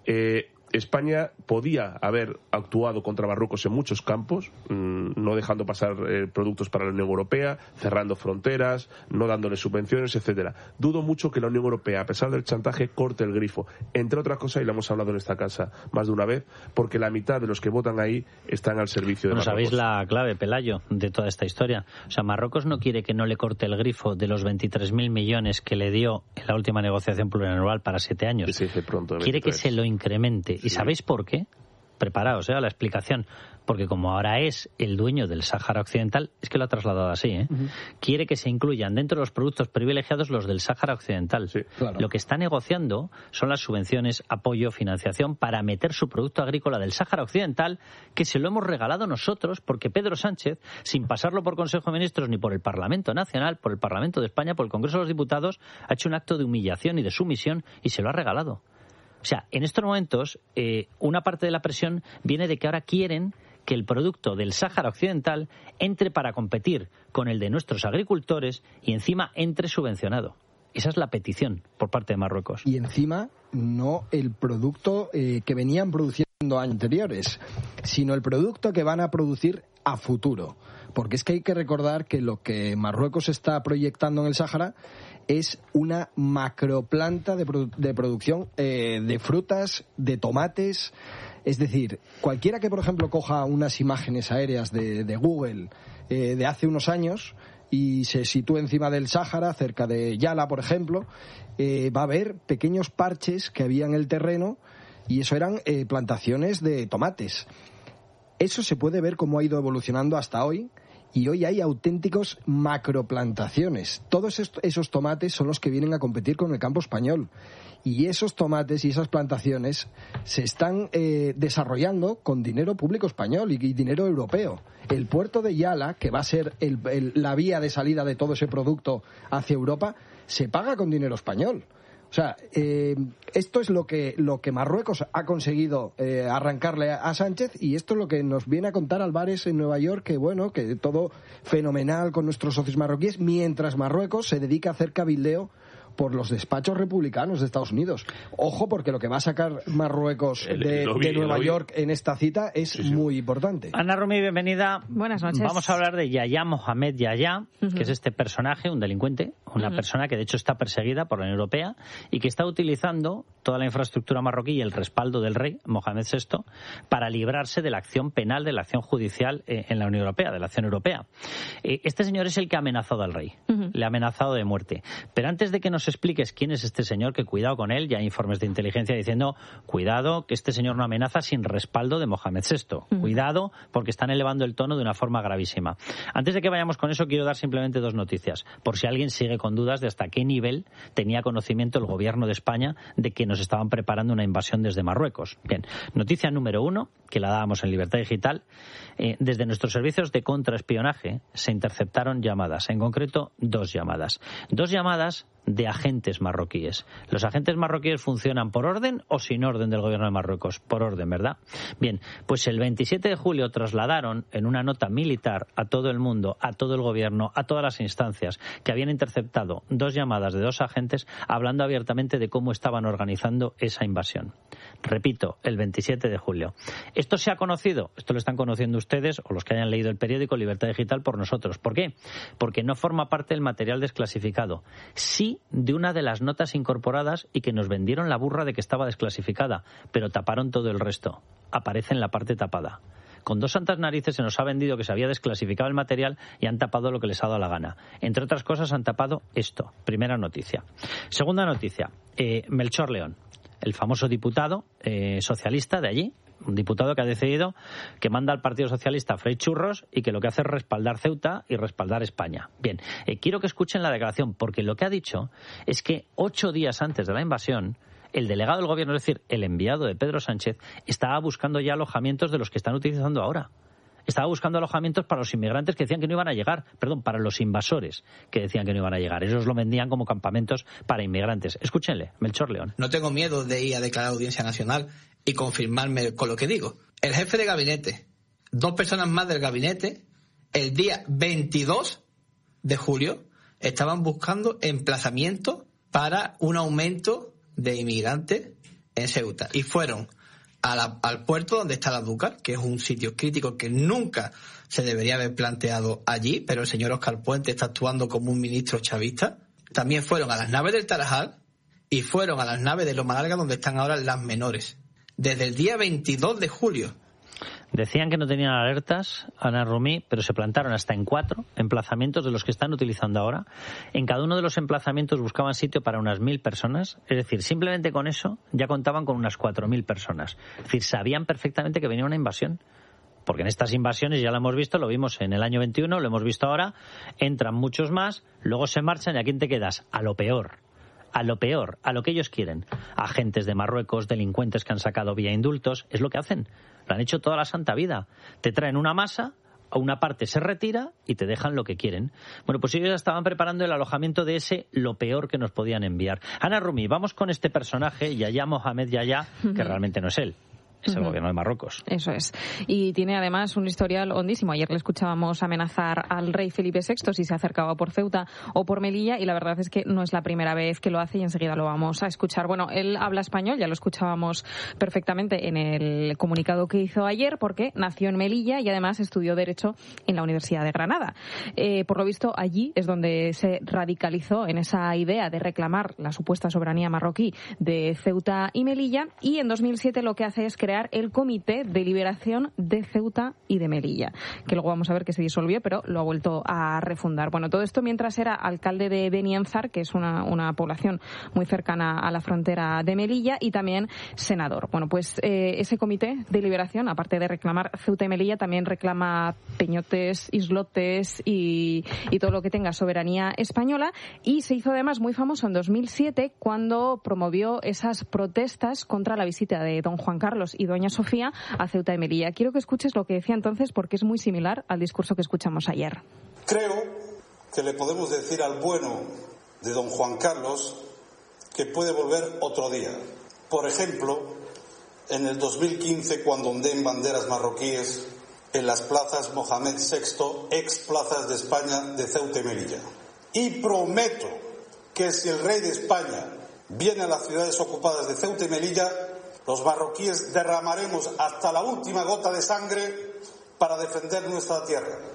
España podía haber actuado contra Marruecos en muchos campos, no dejando pasar productos para la Unión Europea, cerrando fronteras, no dándole subvenciones, etcétera. Dudo mucho que la Unión Europea, a pesar del chantaje, corte el grifo. Entre otras cosas, y lo hemos hablado en esta casa más de una vez, porque la mitad de los que votan ahí están al servicio de Marruecos. Sabéis la clave, Pelayo, de toda esta historia. O sea, Marruecos no quiere que no le corte el grifo de los 23.000 millones que le dio en la última negociación plurianual para 7 años. Sí, pronto, quiere que se lo incremente. ¿Y sabéis por qué? Preparaos a la explicación. Porque como ahora es el dueño del Sáhara Occidental, es que lo ha trasladado así, quiere que se incluyan dentro de los productos privilegiados los del Sáhara Occidental. Sí, claro. Lo que está negociando son las subvenciones, apoyo, financiación para meter su producto agrícola del Sáhara Occidental, que se lo hemos regalado nosotros porque Pedro Sánchez, sin pasarlo por Consejo de Ministros ni por el Parlamento Nacional, por el Parlamento de España, por el Congreso de los Diputados, ha hecho un acto de humillación y de sumisión y se lo ha regalado. O sea, en estos momentos, una parte de la presión viene de que ahora quieren que el producto del Sáhara Occidental entre para competir con el de nuestros agricultores y encima entre subvencionado. Esa es la petición por parte de Marruecos. Y encima no el producto que venían produciendo años anteriores, sino el producto que van a producir a futuro. Porque es que hay que recordar que lo que Marruecos está proyectando en el Sáhara es una macroplanta de producción de frutas, de tomates. Es decir, cualquiera que, por ejemplo, coja unas imágenes aéreas de Google de hace unos años y se sitúe encima del Sáhara, cerca de Yala, por ejemplo, va a ver pequeños parches que había en el terreno y eso eran plantaciones de tomates. Eso se puede ver cómo ha ido evolucionando hasta hoy. Y hoy hay auténticos macroplantaciones. Todos esos tomates son los que vienen a competir con el campo español. Y esos tomates y esas plantaciones se están desarrollando con dinero público español y dinero europeo. El puerto de Yala, que va a ser la vía de salida de todo ese producto hacia Europa, se paga con dinero español. O sea, esto es lo que Marruecos ha conseguido arrancarle a Sánchez, y esto es lo que nos viene a contar Álvarez en Nueva York, que bueno, que todo fenomenal con nuestros socios marroquíes, mientras Marruecos se dedica a hacer cabildeo por los despachos republicanos de Estados Unidos. Ojo, porque lo que va a sacar Marruecos de Nueva York en esta cita es muy importante. Ana Rumi, bienvenida. Buenas noches. Vamos a hablar de Yahya Mohamed Yahya, que es este personaje, un delincuente, una persona que de hecho está perseguida por la Unión Europea y que está utilizando toda la infraestructura marroquí y el respaldo del rey Mohamed VI para librarse de la acción penal, de la acción judicial en la Unión Europea, de la acción europea. Este señor es el que ha amenazado al rey, le ha amenazado de muerte. Pero antes de que nos expliques quién es este señor, que cuidado con él, ya hay informes de inteligencia diciendo, cuidado, que este señor no amenaza sin respaldo de Mohamed VI. Cuidado, porque están elevando el tono de una forma gravísima. Antes de que vayamos con eso, quiero dar simplemente dos noticias, por si alguien sigue con dudas de hasta qué nivel tenía conocimiento el gobierno de España de que nos estaban preparando una invasión desde Marruecos. Bien, noticia número 1, que la dábamos en Libertad Digital. Desde nuestros servicios de contraespionaje se interceptaron llamadas, en concreto 2 llamadas. 2 llamadas de agentes marroquíes. ¿Los agentes marroquíes funcionan por orden o sin orden del gobierno de Marruecos? Por orden, ¿verdad? Bien, pues el 27 de julio trasladaron en una nota militar a todo el mundo, a todo el gobierno, a todas las instancias que habían interceptado 2 llamadas de 2 agentes hablando abiertamente de cómo estaban organizando esa invasión. Repito, el 27 de julio. Esto se ha conocido, esto lo están conociendo ustedes o los que hayan leído el periódico Libertad Digital por nosotros. ¿Por qué? Porque no forma parte del material desclasificado. Sí de una de las notas incorporadas y que nos vendieron la burra de que estaba desclasificada, pero taparon todo el resto. Aparece en la parte tapada. Con 2 santas narices se nos ha vendido que se había desclasificado el material y han tapado lo que les ha dado la gana. Entre otras cosas han tapado esto. Primera noticia. Segunda noticia. Melchor León, el famoso diputado socialista de allí, un diputado que ha decidido que manda al Partido Socialista a freír churros y que lo que hace es respaldar Ceuta y respaldar España. Bien, quiero que escuchen la declaración, porque lo que ha dicho es que 8 días antes de la invasión, el delegado del gobierno, es decir, el enviado de Pedro Sánchez, estaba buscando ya alojamientos de los que están utilizando ahora. Estaba buscando alojamientos para los inmigrantes que decían que no iban a llegar, para los invasores que decían que no iban a llegar. Ellos lo vendían como campamentos para inmigrantes. Escúchenle, Melchor León. No tengo miedo de ir a declarar audiencia nacional y confirmarme con lo que digo. El jefe de gabinete, 2 personas más del gabinete, el día 22 de julio estaban buscando emplazamiento para un aumento de inmigrantes en Ceuta y fueron al puerto donde está la Dúcar, que es un sitio crítico que nunca se debería haber planteado allí, pero el señor Óscar Puente está actuando como un ministro chavista. También fueron a las naves del Tarajal y fueron a las naves de Loma Larga, donde están ahora las menores, desde el día 22 de julio. Decían que no tenían alertas, Ana Rumí, pero se plantaron hasta en 4 emplazamientos de los que están utilizando ahora. En cada uno de los emplazamientos buscaban sitio para unas 1.000 personas. Es decir, simplemente con eso ya contaban con unas 4.000 personas. Es decir, sabían perfectamente que venía una invasión. Porque en estas invasiones ya lo hemos visto, lo vimos en el año 21, lo hemos visto ahora, entran muchos más, luego se marchan y ¿a quién te quedas? A lo peor. A lo peor, a lo que ellos quieren. Agentes de Marruecos, delincuentes que han sacado vía indultos, es lo que hacen. Lo han hecho toda la santa vida. Te traen una masa, a una parte se retira y te dejan lo que quieren. Bueno, pues ellos ya estaban preparando el alojamiento de ese lo peor que nos podían enviar. Ana Rumí, vamos con este personaje, Yahya Mohamed Yahya, que realmente no es él. Es el gobierno de Marruecos. Eso es. Y tiene además un historial hondísimo. Ayer le escuchábamos amenazar al rey Felipe VI si se acercaba por Ceuta o por Melilla, y la verdad es que no es la primera vez que lo hace y enseguida lo vamos a escuchar. Bueno, él habla español, ya lo escuchábamos perfectamente en el comunicado que hizo ayer, porque nació en Melilla y además estudió Derecho en la Universidad de Granada. Por lo visto, allí es donde se radicalizó en esa idea de reclamar la supuesta soberanía marroquí de Ceuta y Melilla, y en 2007 lo que hace es crear el Comité de Liberación de Ceuta y de Melilla, que luego vamos a ver que se disolvió, pero lo ha vuelto a refundar. Bueno, todo esto mientras era alcalde de Benianzar, que es una población muy cercana a la frontera de Melilla, y también senador. Bueno, pues ese Comité de Liberación, aparte de reclamar Ceuta y Melilla, también reclama peñotes, islotes y todo lo que tenga soberanía española, y se hizo además muy famoso en 2007 cuando promovió esas protestas contra la visita de don Juan Carlos y doña Sofía a Ceuta y Melilla. Quiero que escuches lo que decía entonces, porque es muy similar al discurso que escuchamos ayer. Creo que le podemos decir al bueno de don Juan Carlos que puede volver otro día. Por ejemplo, en el 2015, cuando ondeen banderas marroquíes en las plazas Mohamed VI, ex plazas de España de Ceuta y Melilla. Y prometo que si el rey de España viene a las ciudades ocupadas de Ceuta y Melilla, los marroquíes derramaremos hasta la última gota de sangre para defender nuestra tierra.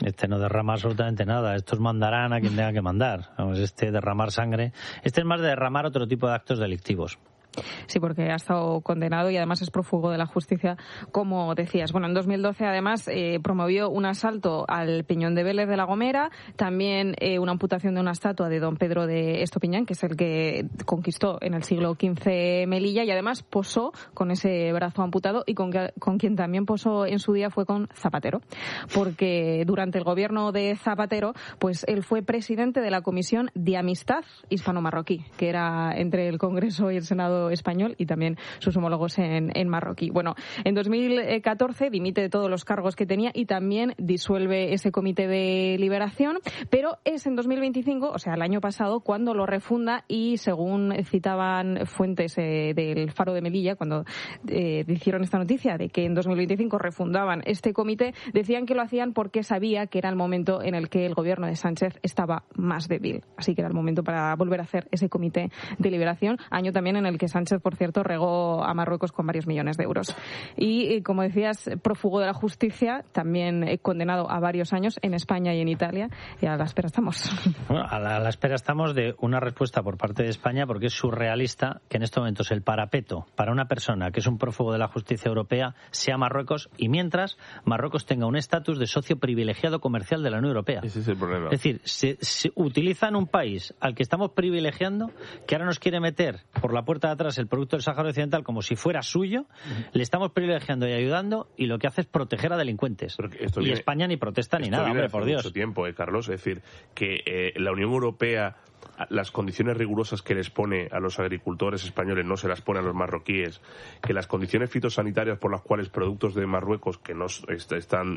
Este no derrama absolutamente nada. Estos mandarán a quien tenga que mandar. Vamos, derramar sangre. Este es más de derramar otro tipo de actos delictivos. Sí, porque ha estado condenado y además es prófugo de la justicia, como decías. Bueno, en 2012 además promovió un asalto al Peñón de Vélez de la Gomera, también una amputación de una estatua de don Pedro de Estopiñán, que es el que conquistó en el siglo XV Melilla, y además posó con ese brazo amputado, y con quien también posó en su día fue con Zapatero, porque durante el gobierno de Zapatero, pues él fue presidente de la Comisión de Amistad Hispano-Marroquí, que era entre el Congreso y el Senado español y también sus homólogos en marroquí. Bueno, en 2014 dimite de todos los cargos que tenía y también disuelve ese comité de liberación, pero es en 2025, o sea, el año pasado, cuando lo refunda, y según citaban fuentes del Faro de Melilla, cuando hicieron esta noticia de que en 2025 refundaban este comité, decían que lo hacían porque sabía que era el momento en el que el gobierno de Sánchez estaba más débil. Así que era el momento para volver a hacer ese comité de liberación, año también en el que Sánchez, por cierto, regó a Marruecos con varios millones de euros. Y, como decías, prófugo de la justicia, también condenado a varios años en España y en Italia, y a la espera estamos. Bueno, a la espera estamos de una respuesta por parte de España, porque es surrealista que en estos momentos el parapeto para una persona que es un prófugo de la justicia europea sea Marruecos, y mientras Marruecos tenga un estatus de socio privilegiado comercial de la Unión Europea. Ese es el problema. Es decir, se utilizan un país al que estamos privilegiando, que ahora nos quiere meter por la puerta de atrás el producto del Sáhara Occidental como si fuera suyo, le estamos privilegiando y ayudando, y lo que hace es proteger a delincuentes. Y España ni protesta ni nada, hombre, por Dios. Mucho tiempo, Carlos. Es decir, que la Unión Europea, las condiciones rigurosas que les pone a los agricultores españoles no se las pone a los marroquíes, que las condiciones fitosanitarias por las cuales productos de Marruecos que no están,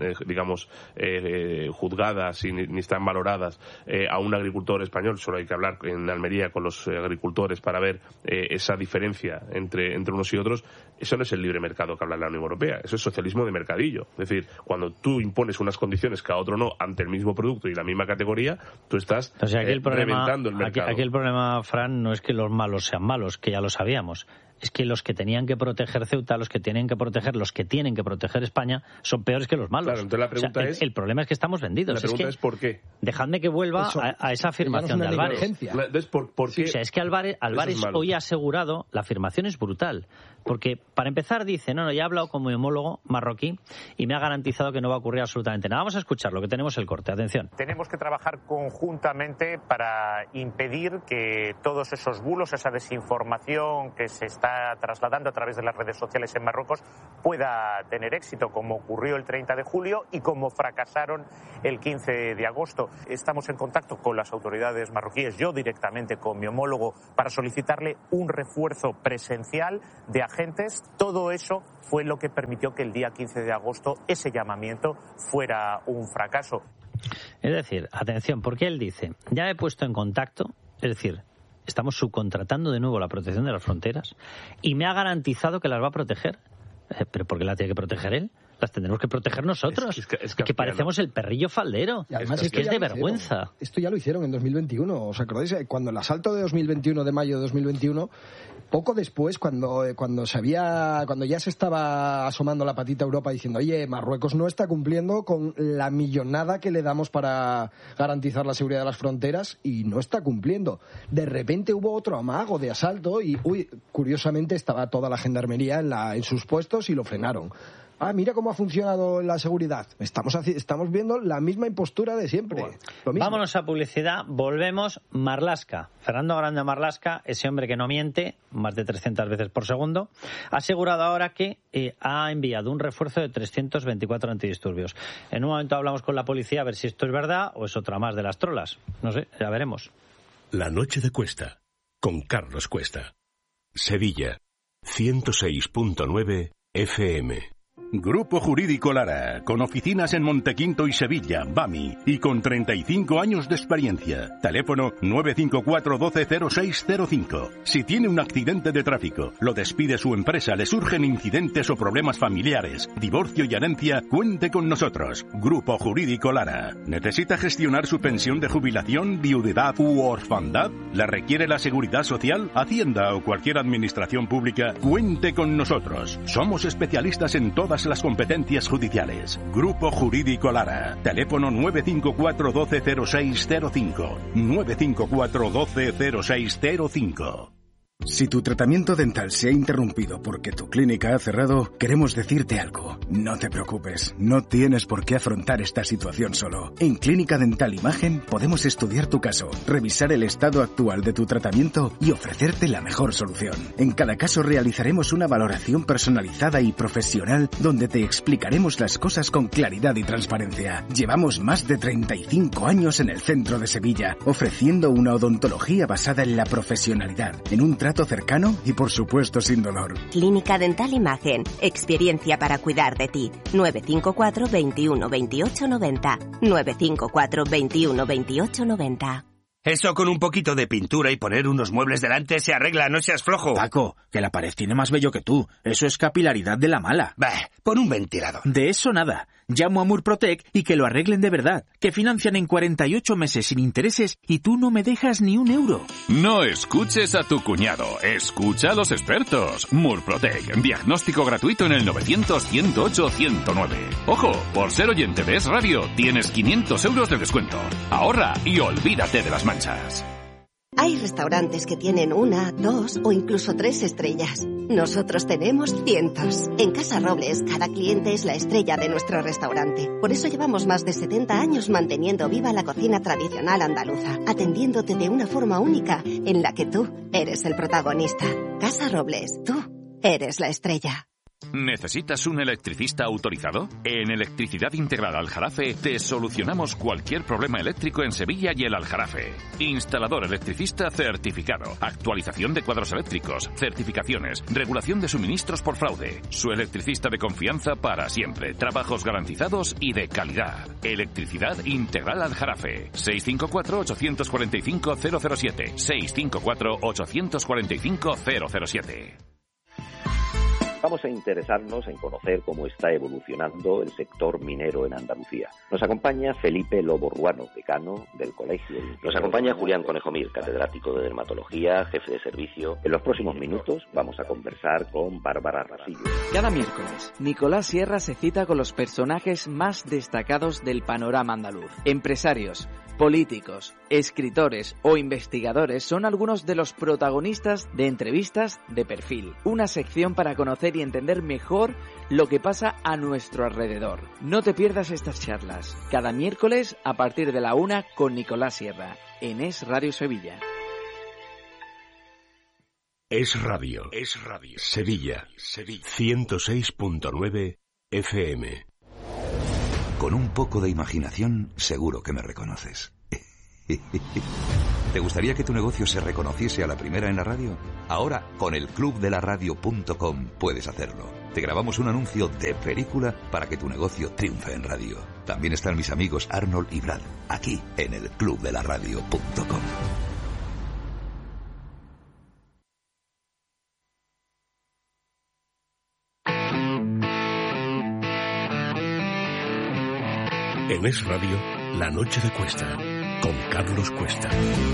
juzgadas y ni están valoradas a un agricultor español, solo hay que hablar en Almería con los agricultores para ver esa diferencia entre unos y otros. Eso no es el libre mercado que habla la Unión Europea, eso es socialismo de mercadillo. Es decir, cuando tú impones unas condiciones que a otro no, ante el mismo producto y la misma categoría, tú estás reventando el mercado. Aquí el problema, Fran, no es que los malos sean malos, que ya lo sabíamos. Es que los que tenían que proteger Ceuta, los que tienen que proteger España, son peores que los malos. Claro, entonces la pregunta es... El problema es que estamos vendidos. La pregunta es ¿por qué? Dejadme que vuelva a esa afirmación de Álvarez. Entonces, ¿por qué? O sea, es que Álvarez hoy ha asegurado, la afirmación es brutal, porque para empezar dice, no, ya he hablado con mi homólogo marroquí y me ha garantizado que no va a ocurrir absolutamente nada. Vamos a escucharlo, que tenemos el corte. Atención. Tenemos que trabajar conjuntamente para impedir que todos esos bulos, esa desinformación que se está trasladando a través de las redes sociales en Marruecos pueda tener éxito, como ocurrió el 30 de julio y como fracasaron el 15 de agosto. Estamos en contacto con las autoridades marroquíes, yo directamente con mi homólogo, para solicitarle un refuerzo presencial de agentes. Todo eso fue lo que permitió que el día 15 de agosto ese llamamiento fuera un fracaso. Es decir, atención, porque él dice, ya me he puesto en contacto, es decir, estamos subcontratando de nuevo la protección de las fronteras, y me ha garantizado que las va a proteger. ¿Pero por qué la tiene que proteger él? Las tendremos que proteger nosotros. Es que parecemos el perrillo faldero. Y además es de vergüenza. Esto ya lo hicieron en 2021. ¿Os acordáis? Cuando el asalto de 2021, de mayo de 2021, poco después, cuando ya se estaba asomando la patita a Europa diciendo, oye, Marruecos no está cumpliendo con la millonada que le damos para garantizar la seguridad de las fronteras, y no está cumpliendo. De repente hubo otro amago de asalto y, curiosamente estaba toda la gendarmería en sus puestos y lo frenaron. Mira cómo ha funcionado la seguridad. Estamos viendo la misma impostura de siempre. Lo mismo. Vámonos a publicidad. Volvemos. Marlaska. Fernando Grande Marlaska, ese hombre que no miente, más de 300 veces por segundo, ha asegurado ahora que ha enviado un refuerzo de 324 antidisturbios. En un momento hablamos con la policía a ver si esto es verdad o es otra más de las trolas. No sé, ya veremos. La noche de Cuesta, con Carlos Cuesta. Sevilla, 106.9 FM. Grupo Jurídico Lara, con oficinas en Montequinto y Sevilla, BAMI, y con 35 años de experiencia. Teléfono 954 120605. Si tiene un accidente de tráfico, lo despide su empresa, le surgen incidentes o problemas familiares, divorcio y herencia, cuente con nosotros. Grupo Jurídico Lara. ¿Necesita gestionar su pensión de jubilación, viudedad u orfandad? ¿La requiere la Seguridad Social, Hacienda o cualquier administración pública? Cuente con nosotros. Somos especialistas en todo todas las competencias judiciales. Grupo Jurídico Lara. Teléfono 954 120605. 954 120605. Si tu tratamiento dental se ha interrumpido porque tu clínica ha cerrado, queremos decirte algo. No te preocupes, no tienes por qué afrontar esta situación solo. En Clínica Dental Imagen podemos estudiar tu caso, revisar el estado actual de tu tratamiento y ofrecerte la mejor solución. En cada caso realizaremos una valoración personalizada y profesional donde te explicaremos las cosas con claridad y transparencia. Llevamos más de 35 años en el centro de Sevilla, ofreciendo una odontología basada en la profesionalidad, en un trato cercano y por supuesto sin dolor. Clínica Dental Imagen, experiencia para cuidar de ti. 954 21 28 90. 954 21 28 90. Eso con un poquito de pintura y poner unos muebles delante se arregla, no seas flojo. Paco, que la pared tiene más vello que tú. Eso es capilaridad de la mala. Bah, pon un ventilador. De eso nada. Llamo a Murprotec y que lo arreglen de verdad. Que financian en 48 meses sin intereses y tú no me dejas ni un euro. No escuches a tu cuñado. Escucha a los expertos. Murprotec. Diagnóstico gratuito en el 900-108-109. Ojo, por ser oyente de Es Radio, tienes 500 euros de descuento. Ahorra y olvídate de las manchas. Hay restaurantes que tienen 1, 2 o incluso 3 estrellas. Nosotros tenemos cientos. En Casa Robles, cada cliente es la estrella de nuestro restaurante. Por eso llevamos más de 70 años manteniendo viva la cocina tradicional andaluza, atendiéndote de una forma única en la que tú eres el protagonista. Casa Robles, tú eres la estrella. ¿Necesitas un electricista autorizado? En Electricidad Integral Aljarafe te solucionamos cualquier problema eléctrico en Sevilla y el Aljarafe. Instalador electricista certificado, actualización de cuadros eléctricos, certificaciones, regulación de suministros por fraude. Su electricista de confianza para siempre. Trabajos garantizados y de calidad. Electricidad Integral Aljarafe. 654-845-007. 654-845-007. Vamos a interesarnos en conocer cómo está evolucionando el sector minero en Andalucía. Nos acompaña Felipe Lobo Ruano, decano del Colegio. Nos acompaña Julián Conejo Mir, catedrático de Dermatología, jefe de servicio. En los próximos minutos vamos a conversar con Bárbara Rasillo. Cada miércoles, Nicolás Sierra se cita con los personajes más destacados del panorama andaluz. Empresarios, políticos, escritores o investigadores son algunos de los protagonistas de entrevistas de perfil. Una sección para conocer y entender mejor lo que pasa a nuestro alrededor. No te pierdas estas charlas. Cada miércoles a partir de la 1 con Nicolás Sierra, en Es Radio Sevilla. Es Radio. Sevilla. 106.9 FM. Con un poco de imaginación, seguro que me reconoces. ¿Te gustaría que tu negocio se reconociese a la primera en la radio? Ahora, con el clubdelaradio.com puedes hacerlo. Te grabamos un anuncio de película para que tu negocio triunfe en radio. También están mis amigos Arnold y Brad, aquí en el clubdelaradio.com. En Es Radio, La Noche de Cuesta, con Carlos Cuesta.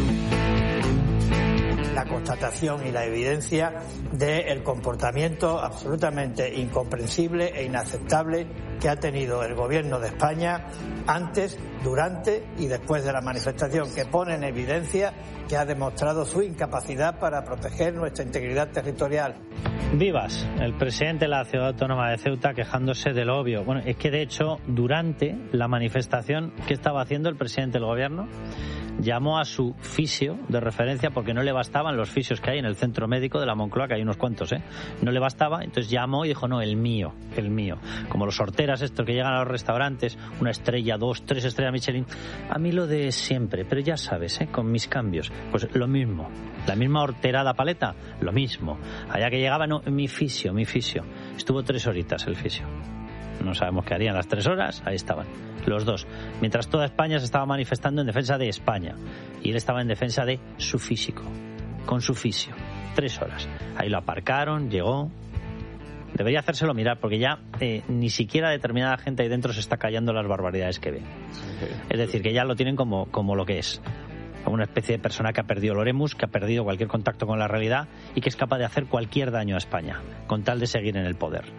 La constatación y la evidencia del comportamiento absolutamente incomprensible e inaceptable que ha tenido el Gobierno de España antes, durante y después de la manifestación, que pone en evidencia que ha demostrado su incapacidad para proteger nuestra integridad territorial. Vivas, el presidente de la Ciudad Autónoma de Ceuta quejándose de lo obvio. Bueno, es que de hecho, durante la manifestación, ¿qué estaba haciendo el presidente del Gobierno? Llamó a su fisio de referencia porque no le bastaban los fisios que hay en el centro médico de la Moncloa, que hay unos cuantos, no le bastaba, entonces llamó y dijo, no, el mío, como los horteras estos que llegan a los restaurantes, 1 estrella, 2, 3 estrellas Michelin, a mí lo de siempre, pero ya sabes, con mis cambios, pues lo mismo, la misma horterada paleta, lo mismo, allá que llegaba, no, mi fisio, estuvo 3 horitas el fisio. No sabemos qué harían las 3 horas, ahí estaban, los dos. Mientras toda España se estaba manifestando en defensa de España. Y él estaba en defensa de su físico, con su fisio. 3 horas. Ahí lo aparcaron, llegó. Debería hacérselo mirar, porque ya ni siquiera determinada gente ahí dentro se está callando las barbaridades que ve. Es decir, que ya lo tienen como lo que es. Una especie de persona que ha perdido el oremus, que ha perdido cualquier contacto con la realidad y que es capaz de hacer cualquier daño a España, con tal de seguir en el poder.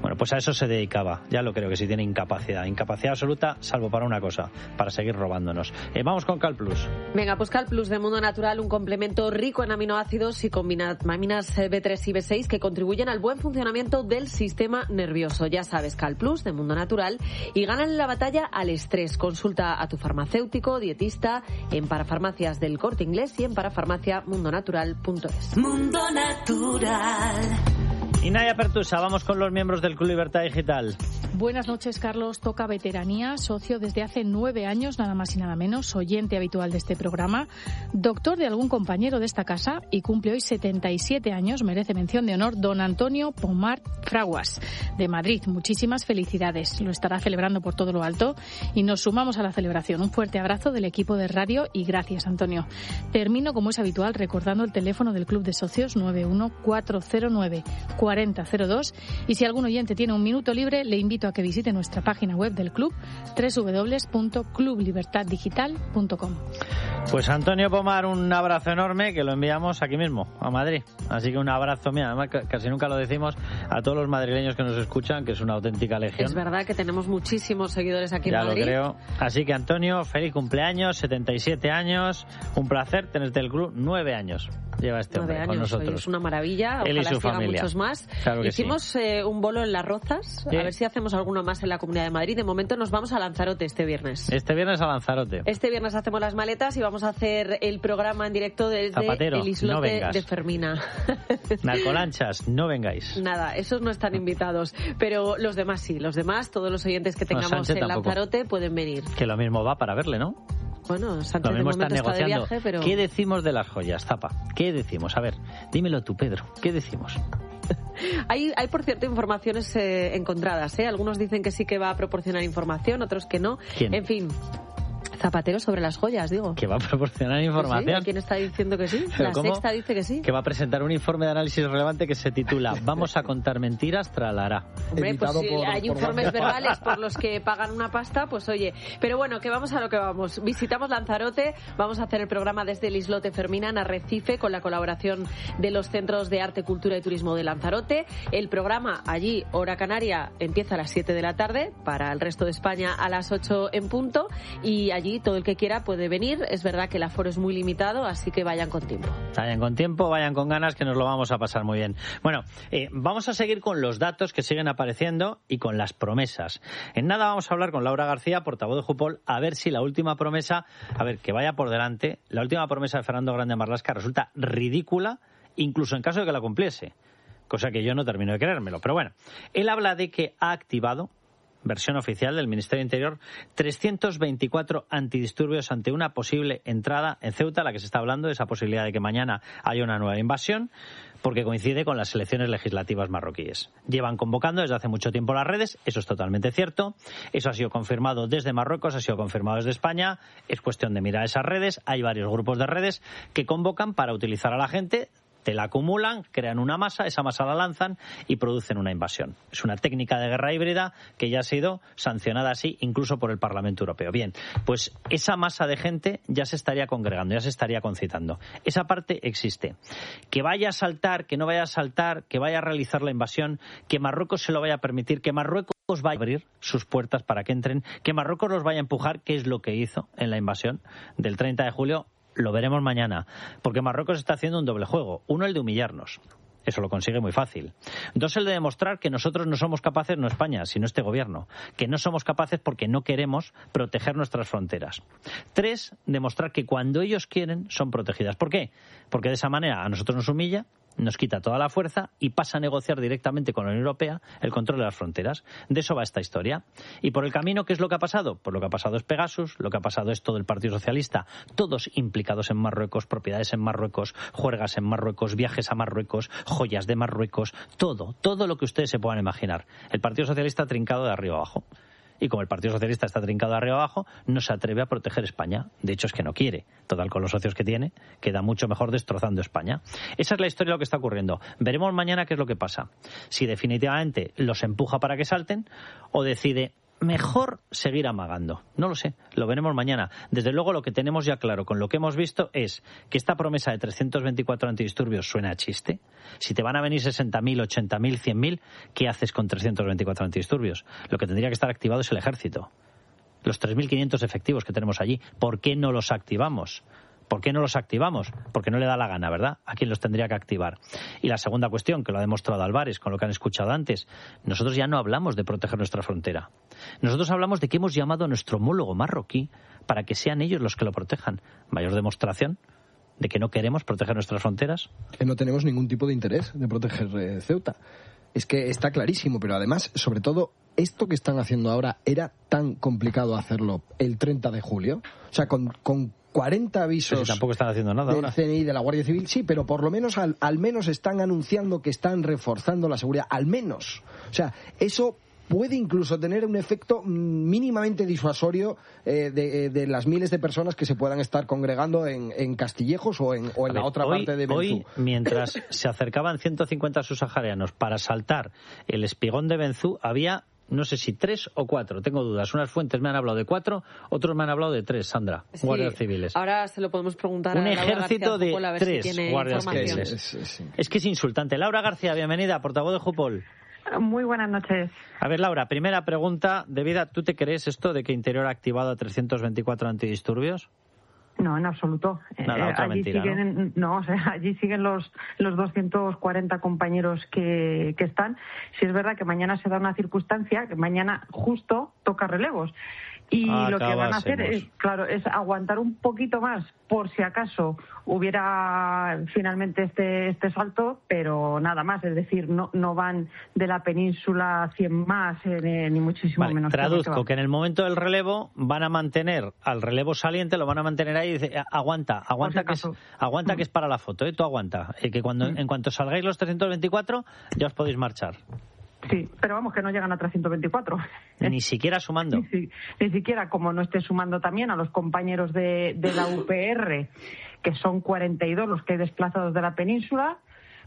Bueno, pues a eso se dedicaba. Ya lo creo que sí tiene incapacidad absoluta, salvo para una cosa, para seguir robándonos. Vamos con CalPlus. Venga, pues CalPlus de Mundo Natural, un complemento rico en aminoácidos y con vitaminas B3 y B6 que contribuyen al buen funcionamiento del sistema nervioso. Ya sabes, CalPlus de Mundo Natural, y ganan la batalla al estrés. Consulta a tu farmacéutico, dietista, en parafarmacias del Corte Inglés y en parafarmaciamundonatural.es. Mundo Natural. Y Nadia Pertusa, vamos con los miembros del Club Libertad Digital. Buenas noches, Carlos. Toca veteranía, socio desde hace 9 años, nada más y nada menos, oyente habitual de este programa, doctor de algún compañero de esta casa y cumple hoy 77 años, merece mención de honor, don Antonio Pomar Fraguas, de Madrid. Muchísimas felicidades. Lo estará celebrando por todo lo alto y nos sumamos a la celebración. Un fuerte abrazo del equipo de radio y gracias, Antonio. Termino, como es habitual, recordando el teléfono del Club de Socios 91409-4002 y si algún oyente tiene un minuto libre, le invito a que visite nuestra página web del club, www.clublibertaddigital.com. Pues Antonio Pomar, un abrazo enorme que lo enviamos aquí mismo, a Madrid. Así que un abrazo, mira, además casi nunca lo decimos, a todos los madrileños que nos escuchan, que es una auténtica legión. Es verdad que tenemos muchísimos seguidores aquí en Madrid. Ya lo creo. Así que Antonio, feliz cumpleaños, 77 años, un placer tenerte el club, 9 años. Lleva este hombre 9 con años, nosotros. Oye, es una maravilla, Él ojalá y su sigan familia. Muchos más. Claro que Hicimos sí. Un bolo en Las Rozas, Sí. A ver si hacemos alguno más en la Comunidad de Madrid. De momento nos vamos a Lanzarote este viernes. Este viernes a Lanzarote. Este viernes hacemos las maletas y vamos a hacer el programa en directo desde Zapatero, el islote no vengas. de Fermina. Narcolanchas, no vengáis. Nada, esos no están invitados, pero los demás sí, los demás, todos los oyentes que tengamos Sánchez en tampoco. Lanzarote pueden venir. Que lo mismo va para verle, ¿no? Bueno, Sánchez Lo de mismo están momento está de negociando. viaje, pero... ¿Qué decimos de las joyas, Zapa? ¿Qué decimos? A ver, dímelo tú, Pedro. ¿Qué decimos? Hay, por cierto, informaciones encontradas, ¿eh? Algunos dicen que sí que va a proporcionar información, otros que no. ¿Quién? En fin, Zapatero sobre las joyas, digo. ¿Que va a proporcionar información? ¿Sí? ¿Quién está diciendo que sí? ¿Pero La cómo? Sexta dice que sí. Que va a presentar un informe de análisis relevante que se titula Vamos a contar mentiras, tralará. Hombre, pues si hay informes verbales por los que pagan una pasta, pues oye. Pero bueno, que vamos a lo que vamos. Visitamos Lanzarote, vamos a hacer el programa desde el islote Fermina en Arrecife con la colaboración de los Centros de Arte, Cultura y Turismo de Lanzarote. El programa allí, hora canaria, empieza a las 7 de la tarde, para el resto de España a las 8 en punto, y allí todo el que quiera puede venir. Es verdad que el aforo es muy limitado, así que vayan con tiempo. Vayan con tiempo, vayan con ganas, que nos lo vamos a pasar muy bien. Bueno, vamos a seguir con los datos que siguen apareciendo y con las promesas. En nada vamos a hablar con Laura García, portavoz de Jupol, a ver si la última promesa, que vaya por delante, la última promesa de Fernando Grande Marlaska resulta ridícula, incluso en caso de que la cumpliese. Cosa que yo no termino de creérmelo. Pero bueno, él habla de que ha activado, versión oficial del Ministerio de Interior, 324 antidisturbios ante una posible entrada en Ceuta, la que se está hablando de esa posibilidad de que mañana haya una nueva invasión, porque coincide con las elecciones legislativas marroquíes. Llevan convocando desde hace mucho tiempo las redes, eso es totalmente cierto, eso ha sido confirmado desde Marruecos, ha sido confirmado desde España, es cuestión de mirar esas redes, hay varios grupos de redes que convocan para utilizar a la gente, te la acumulan, crean una masa, esa masa la lanzan y producen una invasión. Es una técnica de guerra híbrida que ya ha sido sancionada así incluso por el Parlamento Europeo. Bien, pues esa masa de gente ya se estaría congregando, ya se estaría concitando. Esa parte existe. Que vaya a saltar, que no vaya a saltar, que vaya a realizar la invasión, que Marruecos se lo vaya a permitir, que Marruecos vaya a abrir sus puertas para que entren, que Marruecos los vaya a empujar, que es lo que hizo en la invasión del 30 de julio, lo veremos mañana, porque Marruecos está haciendo un doble juego. Uno, el de humillarnos. Eso lo consigue muy fácil. Dos, el de demostrar que nosotros no somos capaces, no España, sino este gobierno, que no somos capaces porque no queremos proteger nuestras fronteras. Tres, demostrar que cuando ellos quieren son protegidas. ¿Por qué? Porque de esa manera a nosotros nos humilla, nos quita toda la fuerza y pasa a negociar directamente con la Unión Europea el control de las fronteras. De eso va esta historia. Y por el camino, ¿qué es lo que ha pasado? Pues lo que ha pasado es Pegasus, lo que ha pasado es todo el Partido Socialista, todos implicados en Marruecos, propiedades en Marruecos, juergas en Marruecos, viajes a Marruecos, joyas de Marruecos, todo lo que ustedes se puedan imaginar. El Partido Socialista trincado de arriba abajo. Y como el Partido Socialista está trincado de arriba abajo, no se atreve a proteger España. De hecho, es que no quiere. Total, con los socios que tiene, queda mucho mejor destrozando España. Esa es la historia de lo que está ocurriendo. Veremos mañana qué es lo que pasa. Si definitivamente los empuja para que salten o decide mejor seguir amagando. No lo sé, lo veremos mañana. Desde luego lo que tenemos ya claro con lo que hemos visto es que esta promesa de 324 antidisturbios suena a chiste. Si te van a venir 60.000, 80.000, 100.000, ¿qué haces con 324 antidisturbios? Lo que tendría que estar activado es el ejército. Los 3.500 efectivos que tenemos allí, ¿por qué no los activamos? ¿Por qué no los activamos? Porque no le da la gana, ¿verdad? ¿A quién los tendría que activar? Y la segunda cuestión, que lo ha demostrado Álvarez con lo que han escuchado antes, nosotros ya no hablamos de proteger nuestra frontera. Nosotros hablamos de que hemos llamado a nuestro homólogo marroquí para que sean ellos los que lo protejan. ¿Mayor demostración de que no queremos proteger nuestras fronteras? Que no tenemos ningún tipo de interés de proteger Ceuta. Es que está clarísimo, pero además, sobre todo, esto que están haciendo ahora era tan complicado hacerlo el 30 de julio. O sea, con 40 avisos. Pero si tampoco están haciendo nada del ahora. CNI, de la Guardia Civil, sí, pero por lo menos al menos están anunciando que están reforzando la seguridad, al menos. O sea, eso puede incluso tener un efecto mínimamente disuasorio de las miles de personas que se puedan estar congregando en Castillejos o en la otra parte de Benzú. Hoy, mientras se acercaban 150 subsaharianos para saltar el espigón de Benzú, había, no sé si 3 o 4, tengo dudas. Unas fuentes me han hablado de 4, otros me han hablado de 3, Sandra, sí, guardias civiles. Ahora se lo podemos preguntar un a Laura ejército García Jupol, a de ver 3 si tiene guardias información. civiles. Es que es insultante. Laura García, bienvenida, portavoz de Jupol. Muy buenas noches. A ver, Laura, primera pregunta de vida. ¿Tú te crees esto de que Interior ha activado a 324 antidisturbios? No, en absoluto. Nada, otra allí mentira, siguen, ¿no? O sea, allí siguen los 240 compañeros que están. Sí es verdad que mañana se da una circunstancia, que mañana justo toca relevos. Y lo que van a hacer es aguantar un poquito más por si acaso hubiera finalmente este salto, pero nada más. Es decir, no van de la península 100 más, ni muchísimo menos. Traduzco que en el momento del relevo van a mantener al relevo saliente, lo van a mantener ahí y dice, aguanta que es para la foto, tú aguanta. Que en cuanto salgáis los 324 ya os podéis marchar. Sí, pero vamos, que no llegan a 324. Ni siquiera sumando. Ni siquiera, como no esté sumando también a los compañeros de la UPR, que son 42 los que hay desplazados de la península,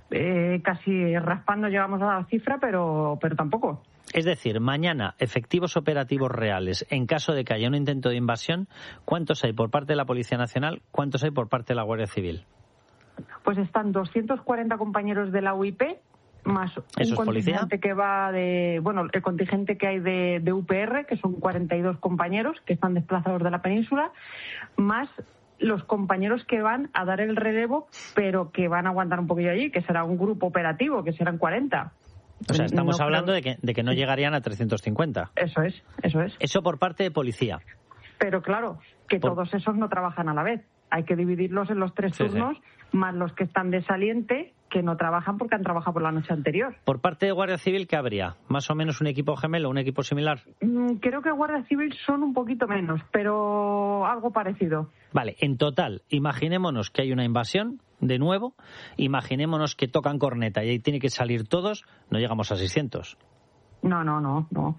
casi raspando llegamos a la cifra, pero tampoco. Es decir, mañana, efectivos operativos reales, en caso de que haya un intento de invasión, ¿cuántos hay por parte de la Policía Nacional? ¿Cuántos hay por parte de la Guardia Civil? Pues están 240 compañeros de la UIP, más un contingente que va el contingente que hay de UPR, que son 42 compañeros que están desplazados de la península, más los compañeros que van a dar el relevo, pero que van a aguantar un poquillo allí, que será un grupo operativo, que serán 40. O sea, estamos hablando de que no llegarían a 350. Eso es. Eso por parte de policía. Pero claro, que todos esos no trabajan a la vez. Hay que dividirlos en los 3 turnos, más los que están de saliente, que no trabajan porque han trabajado por la noche anterior. Por parte de Guardia Civil, ¿qué habría? ¿Más o menos un equipo gemelo, un equipo similar? Creo que Guardia Civil son un poquito menos, pero algo parecido. Vale, en total, imaginémonos que hay una invasión, de nuevo, imaginémonos que tocan corneta y ahí tienen que salir todos, no llegamos a 600. No.